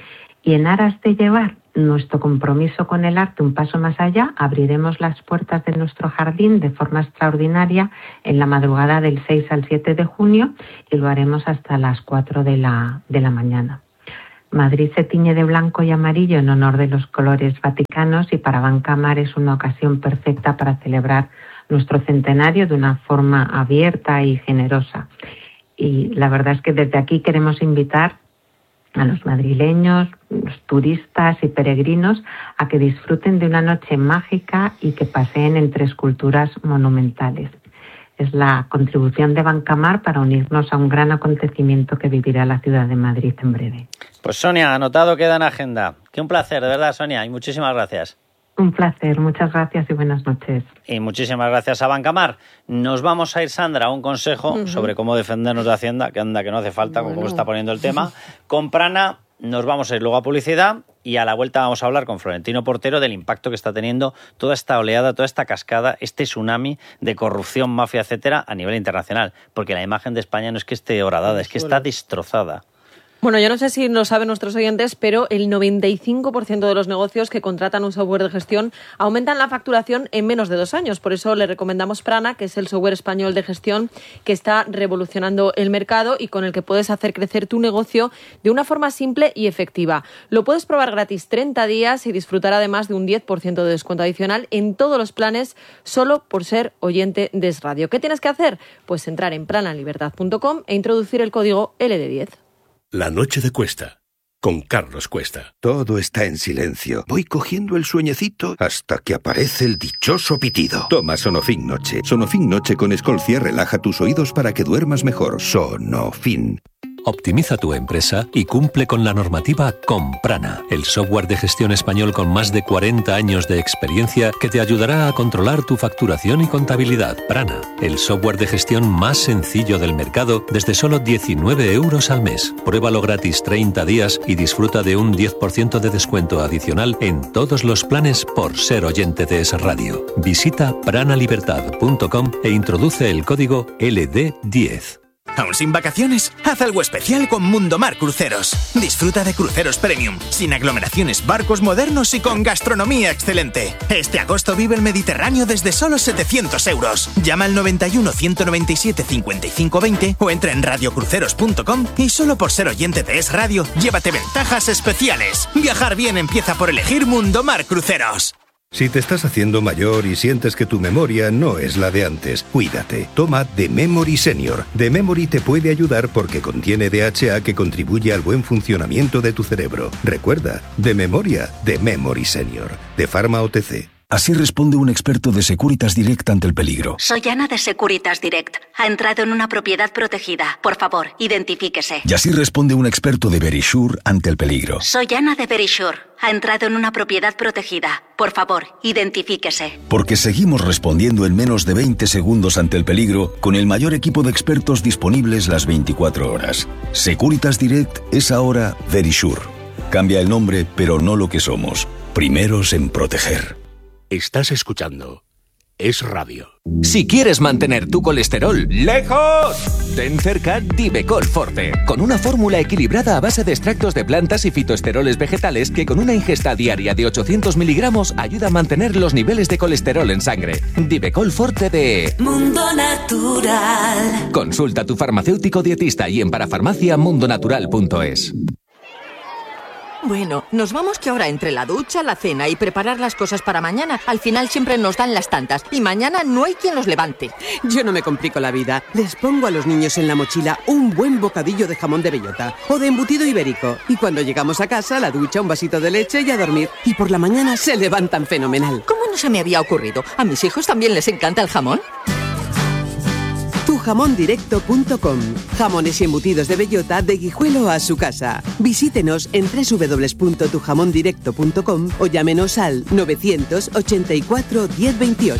Y en aras de llevar nuestro compromiso con el arte un paso más allá, abriremos las puertas de nuestro jardín de forma extraordinaria en la madrugada del 6 al 7 de junio y lo haremos hasta las 4 de la mañana. Madrid se tiñe de blanco y amarillo en honor de los colores vaticanos y para Bancamar es una ocasión perfecta para celebrar nuestro centenario de una forma abierta y generosa. Y la verdad es que desde aquí queremos invitar a los madrileños, los turistas y peregrinos a que disfruten de una noche mágica y que paseen entre esculturas monumentales. Es la contribución de Bancamar para unirnos a un gran acontecimiento que vivirá la ciudad de Madrid en breve. Pues Sonia, anotado queda en agenda. Qué un placer, de verdad, Sonia, y muchísimas gracias. Un placer, muchas gracias y buenas noches. Y muchísimas gracias a Bancamar. Nos vamos a ir, Sandra, a un consejo sobre cómo defendernos de Hacienda, que anda que no hace falta, como está poniendo el tema. Con Prana nos vamos a ir luego a publicidad y a la vuelta vamos a hablar con Florentino Portero del impacto que está teniendo toda esta oleada, toda esta cascada, este tsunami de corrupción, mafia, etcétera, a nivel internacional. Porque la imagen de España no es que esté horadada, es que está destrozada. Bueno, yo no sé si lo saben nuestros oyentes, pero el 95% de los negocios que contratan un software de gestión aumentan la facturación en menos de 2 años. Por eso le recomendamos Prana, que es el software español de gestión que está revolucionando el mercado y con el que puedes hacer crecer tu negocio de una forma simple y efectiva. Lo puedes probar gratis 30 días y disfrutar además de un 10% de descuento adicional en todos los planes solo por ser oyente de Es Radio. ¿Qué tienes que hacer? Pues entrar en planalibertad.com e introducir el código LD10. La noche de Cuesta, con Carlos Cuesta. Todo está en silencio. Voy cogiendo el sueñecito hasta que aparece el dichoso pitido. Toma Sonofin Noche. Sonofin Noche con Escolcia relaja tus oídos para que duermas mejor. Sonofin. Optimiza tu empresa y cumple con la normativa con Prana, el software de gestión español con más de 40 años de experiencia que te ayudará a controlar tu facturación y contabilidad. Prana, el software de gestión más sencillo del mercado desde solo 19 € al mes. Pruébalo gratis 30 días y disfruta de un 10% de descuento adicional en todos los planes por ser oyente de Es Radio. Visita pranalibertad.com e introduce el código LD10. ¿Aún sin vacaciones? Haz algo especial con Mundomar Cruceros. Disfruta de cruceros premium, sin aglomeraciones, barcos modernos y con gastronomía excelente. Este agosto vive el Mediterráneo desde solo 700 €. Llama al 91 197 55 20 o entra en radiocruceros.com y solo por ser oyente de Es Radio, llévate ventajas especiales. Viajar bien empieza por elegir Mundomar Cruceros. Si te estás haciendo mayor y sientes que tu memoria no es la de antes, cuídate. Toma The Memory Senior. The Memory te puede ayudar porque contiene DHA que contribuye al buen funcionamiento de tu cerebro. Recuerda, de memoria, The Memory Senior. De Pharma OTC. Así responde un experto de Securitas Direct ante el peligro. Soy Ana de Securitas Direct. Ha entrado en una propiedad protegida. Por favor, identifíquese. Y así responde un experto de Verisure ante el peligro. Soy Ana de Verisure. Ha entrado en una propiedad protegida. Por favor, identifíquese. Porque seguimos respondiendo en menos de 20 segundos ante el peligro con el mayor equipo de expertos disponibles las 24 horas. Securitas Direct es ahora Verisure. Cambia el nombre, pero no lo que somos. Primeros en proteger. Estás escuchando Es Radio. Si quieres mantener tu colesterol lejos, ten cerca Divecol Forte, con una fórmula equilibrada a base de extractos de plantas y fitoesteroles vegetales que con una ingesta diaria de 800 miligramos ayuda a mantener los niveles de colesterol en sangre. Divecol Forte de Mundo Natural. Consulta a tu farmacéutico dietista y en parafarmacia mundonatural.es. Bueno, nos vamos que ahora entre la ducha, la cena y preparar las cosas para mañana, al final siempre nos dan las tantas y mañana no hay quien los levante. Yo no me complico la vida. Les pongo a los niños en la mochila un buen bocadillo de jamón de bellota o de embutido ibérico. Y cuando llegamos a casa, la ducha, un vasito de leche y a dormir. Y por la mañana se levantan fenomenal. ¿Cómo no se me había ocurrido? ¿A mis hijos también les encanta el jamón? Tujamondirecto.com. Jamones y embutidos de bellota de Guijuelo a su casa. Visítenos en www.tujamondirecto.com o llámenos al 984 1028.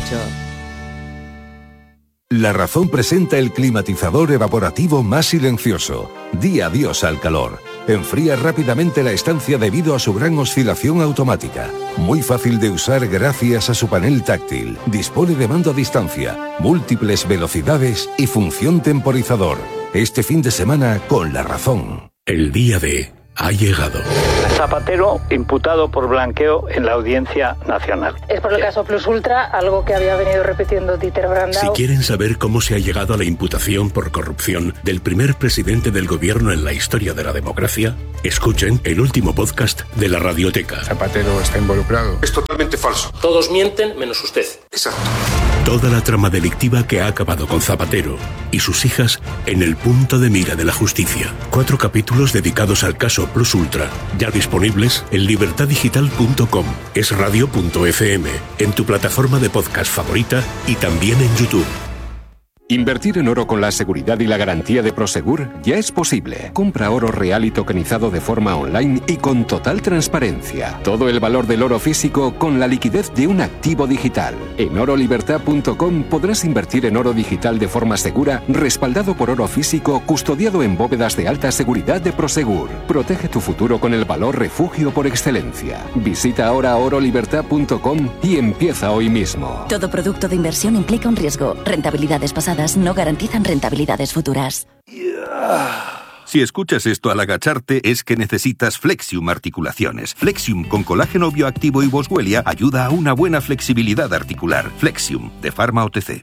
La Razón presenta el climatizador evaporativo más silencioso. Di adiós al calor. Enfría rápidamente la estancia debido a su gran oscilación automática. Muy fácil de usar gracias a su panel táctil. Dispone de mando a distancia, múltiples velocidades y función temporizador. Este fin de semana con La Razón. El día D ha llegado. Zapatero imputado por blanqueo en la Audiencia Nacional. Es por el caso Plus Ultra, algo que había venido repitiendo Dieter Brandau. Si quieren saber cómo se ha llegado a la imputación por corrupción del primer presidente del gobierno en la historia de la democracia, escuchen el último podcast de la Radioteca. Zapatero está involucrado. Es totalmente falso. Todos mienten menos usted. Exacto. Toda la trama delictiva que ha acabado con Zapatero y sus hijas en el punto de mira de la justicia. 4 capítulos dedicados al caso Plus Ultra, ya disponibles en libertaddigital.com, esradio.fm, en tu plataforma de podcast favorita y también en YouTube. Invertir en oro con la seguridad y la garantía de Prosegur ya es posible. Compra oro real y tokenizado de forma online y con total transparencia. Todo el valor del oro físico con la liquidez de un activo digital. En orolibertad.com podrás invertir en oro digital de forma segura, respaldado por oro físico, custodiado en bóvedas de alta seguridad de Prosegur. Protege tu futuro con el valor refugio por excelencia. Visita ahora orolibertad.com y empieza hoy mismo. Todo producto de inversión implica un riesgo. Rentabilidades pasadas no garantizan rentabilidades futuras. Si escuchas esto al agacharte es que necesitas Flexium Articulaciones. Flexium con colágeno bioactivo y boswellia ayuda a una buena flexibilidad articular. Flexium, de Pharma OTC.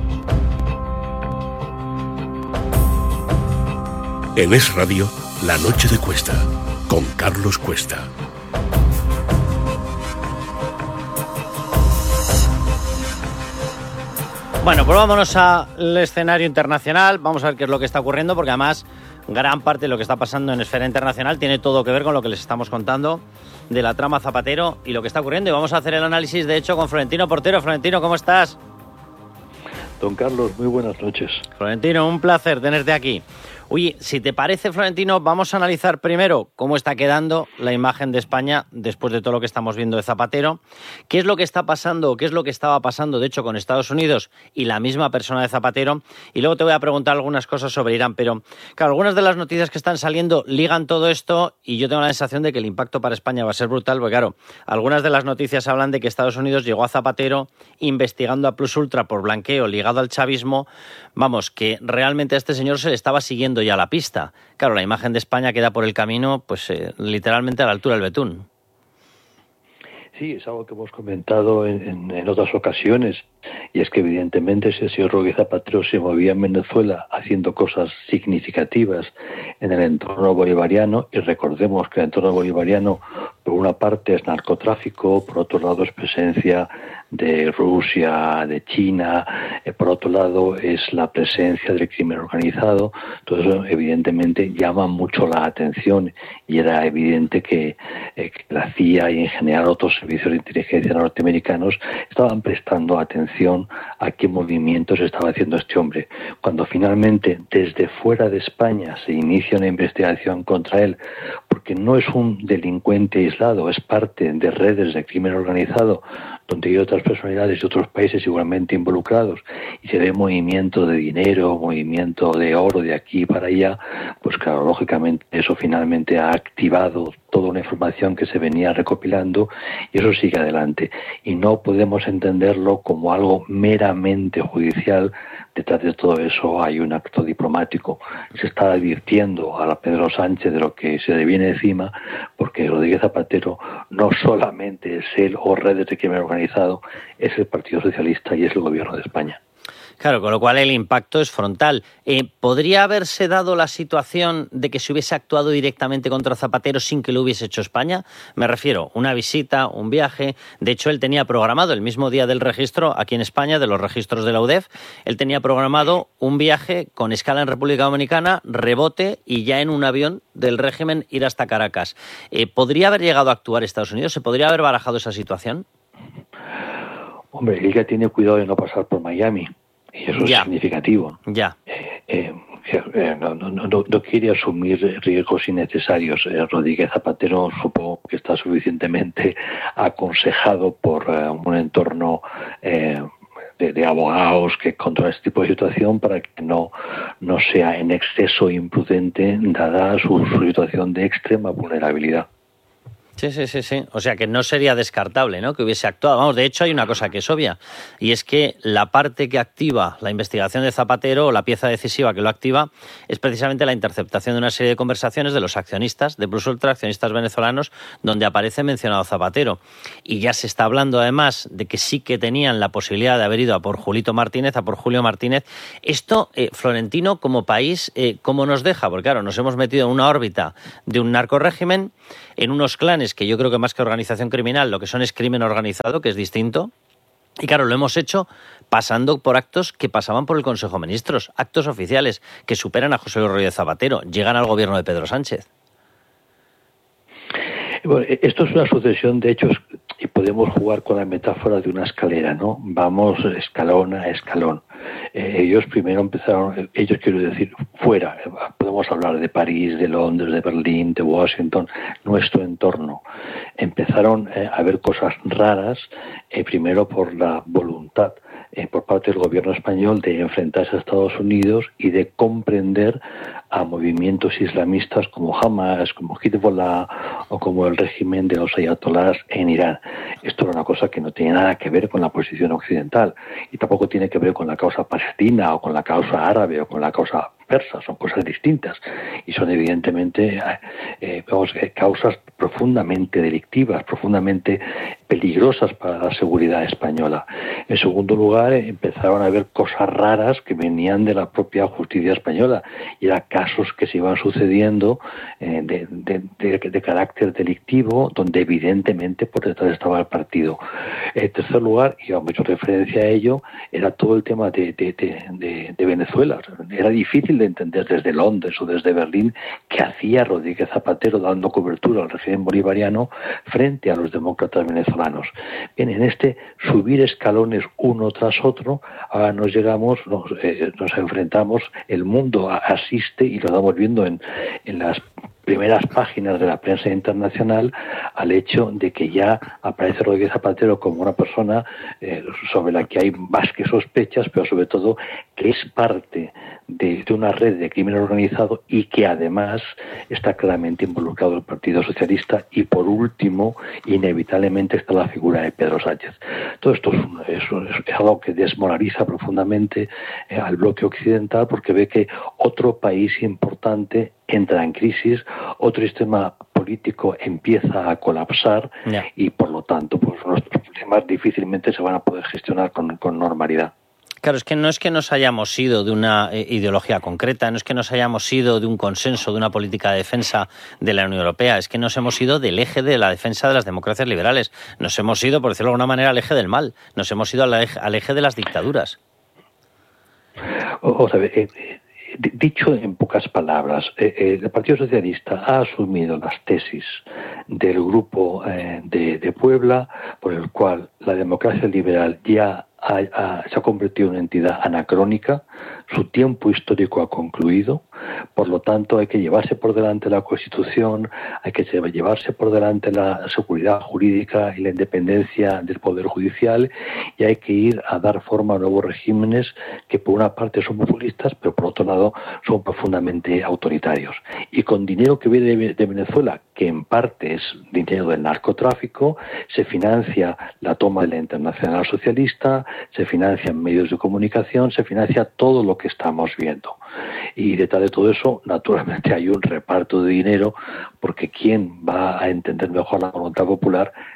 En Es Radio, La Noche de Cuesta, con Carlos Cuesta. Bueno, pues vámonos al escenario internacional. Vamos a ver qué es lo que está ocurriendo, porque además gran parte de lo que está pasando en esfera internacional tiene todo que ver con lo que les estamos contando de la trama Zapatero y lo que está ocurriendo. Y vamos a hacer el análisis, de hecho, con Florentino Portero. Florentino, ¿cómo estás? Don Carlos, muy buenas noches. Florentino, un placer tenerte aquí. Oye, si te parece, Florentino, vamos a analizar primero cómo está quedando la imagen de España después de todo lo que estamos viendo de Zapatero, qué es lo que está pasando, qué es lo que estaba pasando, de hecho, con Estados Unidos y la misma persona de Zapatero, y luego te voy a preguntar algunas cosas sobre Irán, pero claro, algunas de las noticias que están saliendo ligan todo esto y yo tengo la sensación de que el impacto para España va a ser brutal, porque claro, algunas de las noticias hablan de que Estados Unidos llegó a Zapatero investigando a Plus Ultra por blanqueo ligado al chavismo, vamos, que realmente a este señor se le estaba siguiendo ya la pista. Claro, la imagen de España queda por el camino, pues literalmente a la altura del betún. Sí, es algo que hemos comentado en otras ocasiones, y es que evidentemente ese señor Rodríguez Zapatero se movía en Venezuela haciendo cosas significativas en el entorno bolivariano, y recordemos que el entorno bolivariano por una parte es narcotráfico, por otro lado es presencia de Rusia, de China, por otro lado es la presencia del crimen organizado. Todo eso evidentemente llama mucho la atención, y era evidente que la CIA y en general otros servicios de inteligencia norteamericanos estaban prestando atención a qué movimientos estaba haciendo este hombre. Cuando finalmente desde fuera de España se inicia una investigación contra él, porque no es un delincuente aislado, es parte de redes de crimen organizado, donde hay otras personalidades de otros países igualmente involucrados, y se ve movimiento de dinero, movimiento de oro de aquí para allá, pues claro, lógicamente eso finalmente ha activado toda una información que se venía recopilando, y eso sigue adelante. Y no podemos entenderlo como algo meramente judicial. Detrás de todo eso hay un acto diplomático. Se está advirtiendo a Pedro Sánchez de lo que se le viene encima, porque Rodríguez Zapatero no solamente es él o redes de crimen organizado, es el Partido Socialista y es el Gobierno de España. Claro, con lo cual el impacto es frontal. ¿Podría haberse dado la situación de que se hubiese actuado directamente contra Zapatero sin que lo hubiese hecho España? Me refiero, una visita, un viaje. De hecho, él tenía programado el mismo día del registro aquí en España, de los registros de la UDEF, él tenía programado un viaje con escala en República Dominicana, rebote y ya en un avión del régimen ir hasta Caracas. ¿Podría haber llegado a actuar Estados Unidos? ¿Se podría haber barajado esa situación? Hombre, él ya tiene cuidado de no pasar por Miami. Y eso es significativo. Ya. No quiere asumir riesgos innecesarios. Rodríguez Zapatero supongo que está suficientemente aconsejado por un entorno de abogados que controla este tipo de situación para que no sea en exceso imprudente dada su situación de extrema vulnerabilidad. Sí. O sea, que no sería descartable, ¿no?, que hubiese actuado. Vamos, de hecho hay una cosa que es obvia, y es que la parte que activa la investigación de Zapatero, o la pieza decisiva que lo activa, es precisamente la interceptación de una serie de conversaciones de los accionistas de Plus Ultra, accionistas venezolanos, donde aparece mencionado Zapatero. Y ya se está hablando además de que sí que tenían la posibilidad de haber ido a por Julio Martínez. Esto, Florentino, como país, ¿cómo nos deja? Porque claro, nos hemos metido en una órbita de un narcorrégimen, en unos clanes que yo creo que más que organización criminal, lo que son es crimen organizado, que es distinto. Y claro, lo hemos hecho pasando por actos que pasaban por el Consejo de Ministros, actos oficiales que superan a José Luis Rodríguez Zapatero, llegan al gobierno de Pedro Sánchez. Bueno, esto es una sucesión de hechos y podemos jugar con la metáfora de una escalera, ¿no? Vamos escalón a escalón. Ellos primero empezaron, quiero decir, fuera, podemos hablar de París, de Londres, de Berlín, de Washington, nuestro entorno. Empezaron a ver cosas raras, primero por la voluntad por parte del gobierno español de enfrentarse a Estados Unidos y de comprender a movimientos islamistas como Hamas, como Hezbollah o como el régimen de los ayatolás en Irán. Esto era una cosa que no tiene nada que ver con la posición occidental y tampoco tiene que ver con la causa palestina o con la causa árabe o con la causa persa, son cosas distintas y son evidentemente causas profundamente delictivas, profundamente peligrosas para la seguridad española. En segundo lugar, empezaron a ver cosas raras que venían de la propia justicia española y eran casos que se iban sucediendo de carácter delictivo, donde evidentemente por detrás estaba el partido. En tercer lugar, y hemos hecho referencia a ello, era todo el tema de Venezuela. Era difícil de entender desde Londres o desde Berlín qué hacía Rodríguez Zapatero dando cobertura al régimen bolivariano frente a los demócratas venezolanos. Bien, en este subir escalones uno tras otro, ahora nos enfrentamos, el mundo asiste y lo estamos viendo en las primeras páginas de la prensa internacional al hecho de que ya aparece Rodríguez Zapatero como una persona sobre la que hay más que sospechas, pero sobre todo que es parte de una red de crimen organizado y que además está claramente involucrado el Partido Socialista y por último, inevitablemente está la figura de Pedro Sánchez. Todo esto es algo que desmoraliza profundamente al bloque occidental porque ve que otro país importante entra en crisis, otro sistema político empieza a colapsar y por lo tanto pues nuestros problemas difícilmente se van a poder gestionar con normalidad. Claro, es que no es que nos hayamos ido de una ideología concreta, no es que nos hayamos ido de un consenso, de una política de defensa de la Unión Europea, es que nos hemos ido del eje de la defensa de las democracias liberales, nos hemos ido, por decirlo de alguna manera, al eje del mal, nos hemos ido al eje de las dictaduras. Dicho en pocas palabras, el Partido Socialista ha asumido las tesis del Grupo de Puebla, por el cual la democracia liberal ya se ha convertido en una entidad anacrónica, su tiempo histórico ha concluido, por lo tanto hay que llevarse por delante la Constitución, hay que llevarse por delante la seguridad jurídica y la independencia del Poder Judicial y hay que ir a dar forma a nuevos regímenes que por una parte son populistas, pero por otro lado son profundamente autoritarios. Y con dinero que viene de Venezuela, que en parte es dinero del narcotráfico, se financia la toma de la Internacional Socialista, se financian medios de comunicación, se financia todo lo que estamos viendo. Y detrás de todo eso, naturalmente hay un reparto de dinero, porque ¿quién va a entender mejor la voluntad popular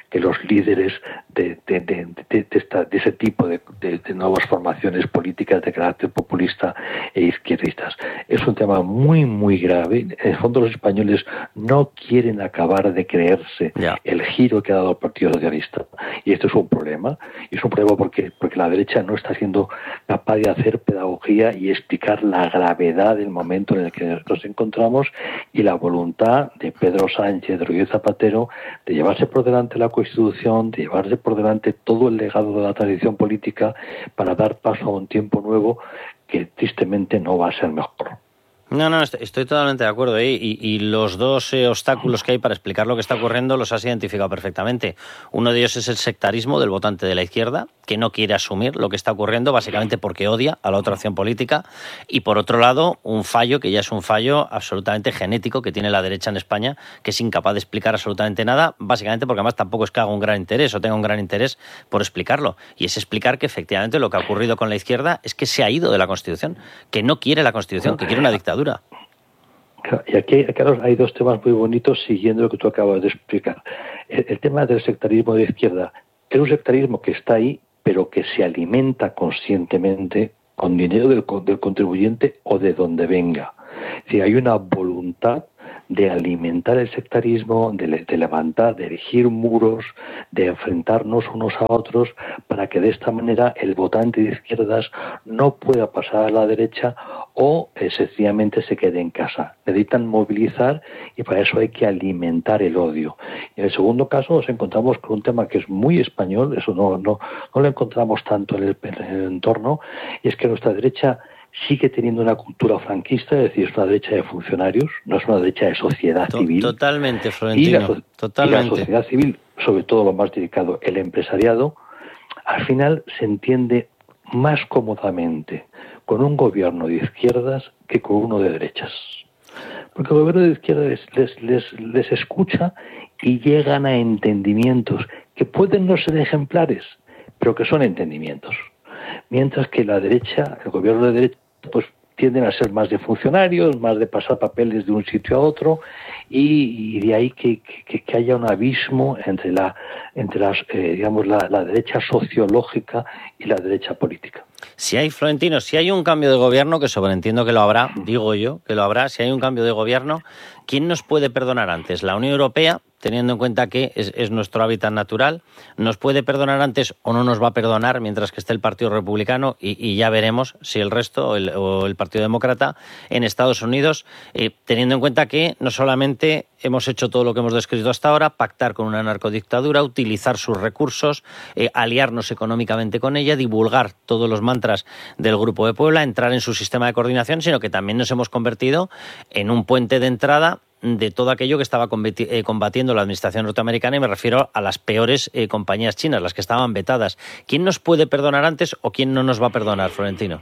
que los líderes de ese tipo de nuevas formaciones políticas de carácter populista e izquierdistas. Es un tema muy, muy grave. En el fondo los españoles no quieren acabar de creerse el giro que ha dado el Partido Socialista. Y esto es un problema. Y es un problema porque la derecha no está siendo capaz de hacer pedagogía y explicar la gravedad del momento en el que nos encontramos y la voluntad de Pedro Sánchez, de Rodríguez Zapatero, de llevarse por delante la Constitución, de llevarse por delante todo el legado de la tradición política para dar paso a un tiempo nuevo que tristemente no va a ser mejor. No, estoy totalmente de acuerdo. Y los dos obstáculos que hay para explicar lo que está ocurriendo los has identificado perfectamente. Uno de ellos es el sectarismo del votante de la izquierda, que no quiere asumir lo que está ocurriendo, básicamente porque odia a la otra opción política. Y por otro lado, un fallo que ya es un fallo absolutamente genético que tiene la derecha en España, que es incapaz de explicar absolutamente nada, básicamente porque además tampoco es que haga un gran interés o tenga un gran interés por explicarlo. Y es explicar que efectivamente lo que ha ocurrido con la izquierda es que se ha ido de la Constitución, que no quiere la Constitución, que quiere una dictadura. Y aquí, Carlos, hay dos temas muy bonitos siguiendo lo que tú acabas de explicar. El tema del sectarismo de izquierda es un sectarismo que está ahí, pero que se alimenta conscientemente con dinero del contribuyente o de donde venga. Es decir, hay una voluntad de alimentar el sectarismo, de levantar, de erigir muros, de enfrentarnos unos a otros para que de esta manera el votante de izquierdas no pueda pasar a la derecha o sencillamente se quede en casa. Necesitan movilizar y para eso hay que alimentar el odio. Y en el segundo caso nos encontramos con un tema que es muy español, eso no lo encontramos tanto en el entorno, y es que nuestra derecha sigue teniendo una cultura franquista, es decir, es una derecha de funcionarios, no es una derecha de sociedad civil. Totalmente, Florentino. Totalmente. Y la sociedad civil, sobre todo lo más delicado, el empresariado, al final se entiende más cómodamente con un gobierno de izquierdas que con uno de derechas. Porque el gobierno de izquierdas les escucha y llegan a entendimientos que pueden no ser ejemplares, pero que son entendimientos. Mientras que la derecha, el gobierno de derecha, pues tienden a ser más de funcionarios, más de pasar papeles de un sitio a otro, y de ahí que haya un abismo entre la derecha sociológica y la derecha política. Si hay un cambio de gobierno, que sobreentiendo que lo habrá, digo yo que lo habrá, si hay un cambio de gobierno, ¿quién nos puede perdonar antes? ¿La Unión Europea, teniendo en cuenta que es nuestro hábitat natural? ¿Nos puede perdonar antes o no nos va a perdonar mientras que esté el Partido Republicano? Y ya veremos si el resto o el Partido Demócrata en Estados Unidos, teniendo en cuenta que no solamente hemos hecho todo lo que hemos descrito hasta ahora, pactar con una narcodictadura, utilizar sus recursos, aliarnos económicamente con ella, divulgar todos los mantras del Grupo de Puebla, entrar en su sistema de coordinación, sino que también nos hemos convertido en un puente de entrada de todo aquello que estaba combatiendo la administración norteamericana, y me refiero a las peores compañías chinas, las que estaban vetadas. ¿Quién nos puede perdonar antes o quién no nos va a perdonar, Florentino?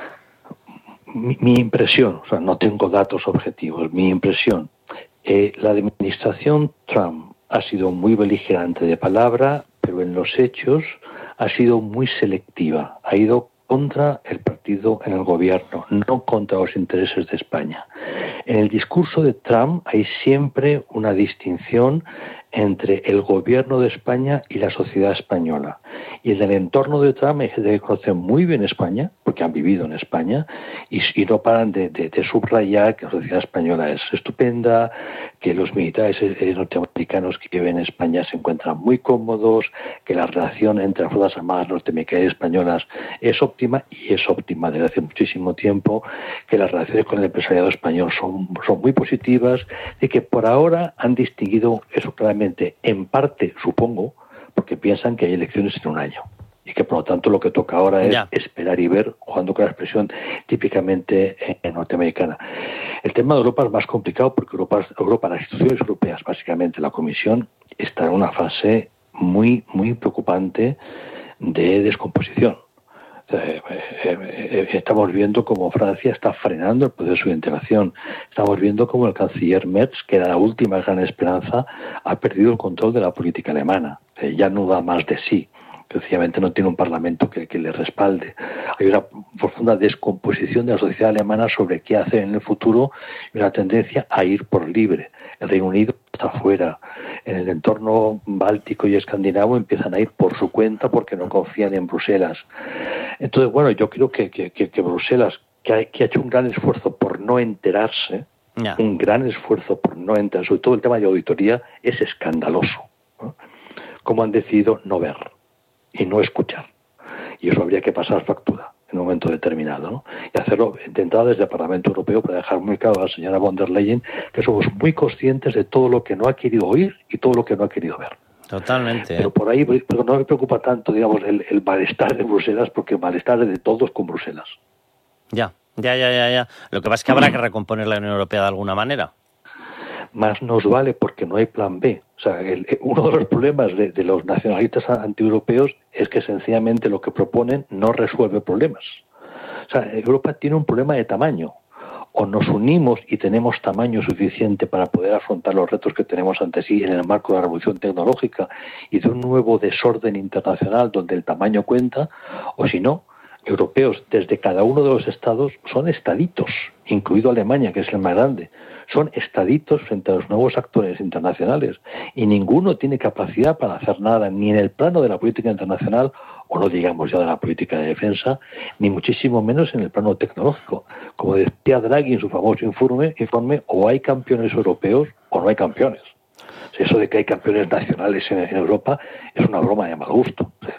Mi impresión, o sea, no tengo datos objetivos, mi impresión, la administración Trump ha sido muy beligerante de palabra, pero en los hechos ha sido muy selectiva, ha ido contra el partido en el gobierno, no contra los intereses de España. En el discurso de Trump hay siempre una distinción entre el gobierno de España y la sociedad española. Y en el entorno de Trump hay gente que conoce muy bien España, porque han vivido en España, y no paran de subrayar que la sociedad española es estupenda, que los militares norteamericanos que viven en España se encuentran muy cómodos, que la relación entre las Fuerzas Armadas norteamericanas y españolas es óptima, y es óptima desde hace muchísimo tiempo, que las relaciones con el empresariado español son muy positivas, y que por ahora han distinguido eso claramente, en parte, supongo, porque piensan que hay elecciones en un año y que por lo tanto lo que toca ahora es esperar y ver, jugando con la expresión típicamente norteamericana. El tema de Europa es más complicado porque Europa, las instituciones europeas, básicamente la Comisión, está en una fase muy, muy preocupante de descomposición. Estamos viendo cómo Francia está frenando el proceso de integración. Estamos viendo cómo el canciller Merz, que era la última gran esperanza, ha perdido el control de la política alemana. Ya no da más de sí. Sencillamente no tiene un parlamento que le respalde. Hay una profunda descomposición de la sociedad alemana sobre qué hacer en el futuro y una tendencia a ir por libre. El Reino Unido está fuera. en el entorno báltico y escandinavo empiezan a ir por su cuenta porque no confían en Bruselas. Entonces, bueno, yo creo que Bruselas, que ha hecho un gran esfuerzo por no enterarse, un gran esfuerzo por no enterarse, sobre todo el tema de auditoría, es escandaloso, ¿no? Cómo han decidido no ver y no escuchar. Y eso habría que pasar factura en un momento determinado, ¿no? Y hacerlo de entrada desde el Parlamento Europeo para dejar muy claro a la señora von der Leyen que somos muy conscientes de todo lo que no ha querido oír y todo lo que no ha querido ver. Totalmente. Pero por ahí pero no me preocupa tanto, digamos, el malestar de Bruselas, porque el malestar es de todos con Bruselas. Ya. Lo que pasa es que habrá que recomponer la Unión Europea de alguna manera. Más nos vale porque no hay plan B. O sea, uno de los problemas de los nacionalistas antieuropeos es que sencillamente lo que proponen no resuelve problemas. O sea, Europa tiene un problema de tamaño. O nos unimos y tenemos tamaño suficiente para poder afrontar los retos que tenemos ante sí en el marco de la revolución tecnológica y de un nuevo desorden internacional donde el tamaño cuenta, o si no, europeos desde cada uno de los estados son estaditos, incluido Alemania, que es el más grande. Son estaditos frente a los nuevos actores internacionales y ninguno tiene capacidad para hacer nada, ni en el plano de la política internacional, o no digamos ya de la política de defensa, ni muchísimo menos en el plano tecnológico. Como decía Draghi en su famoso informe, o hay campeones europeos o no hay campeones. Eso de que hay campeones nacionales en Europa es una broma de mal gusto.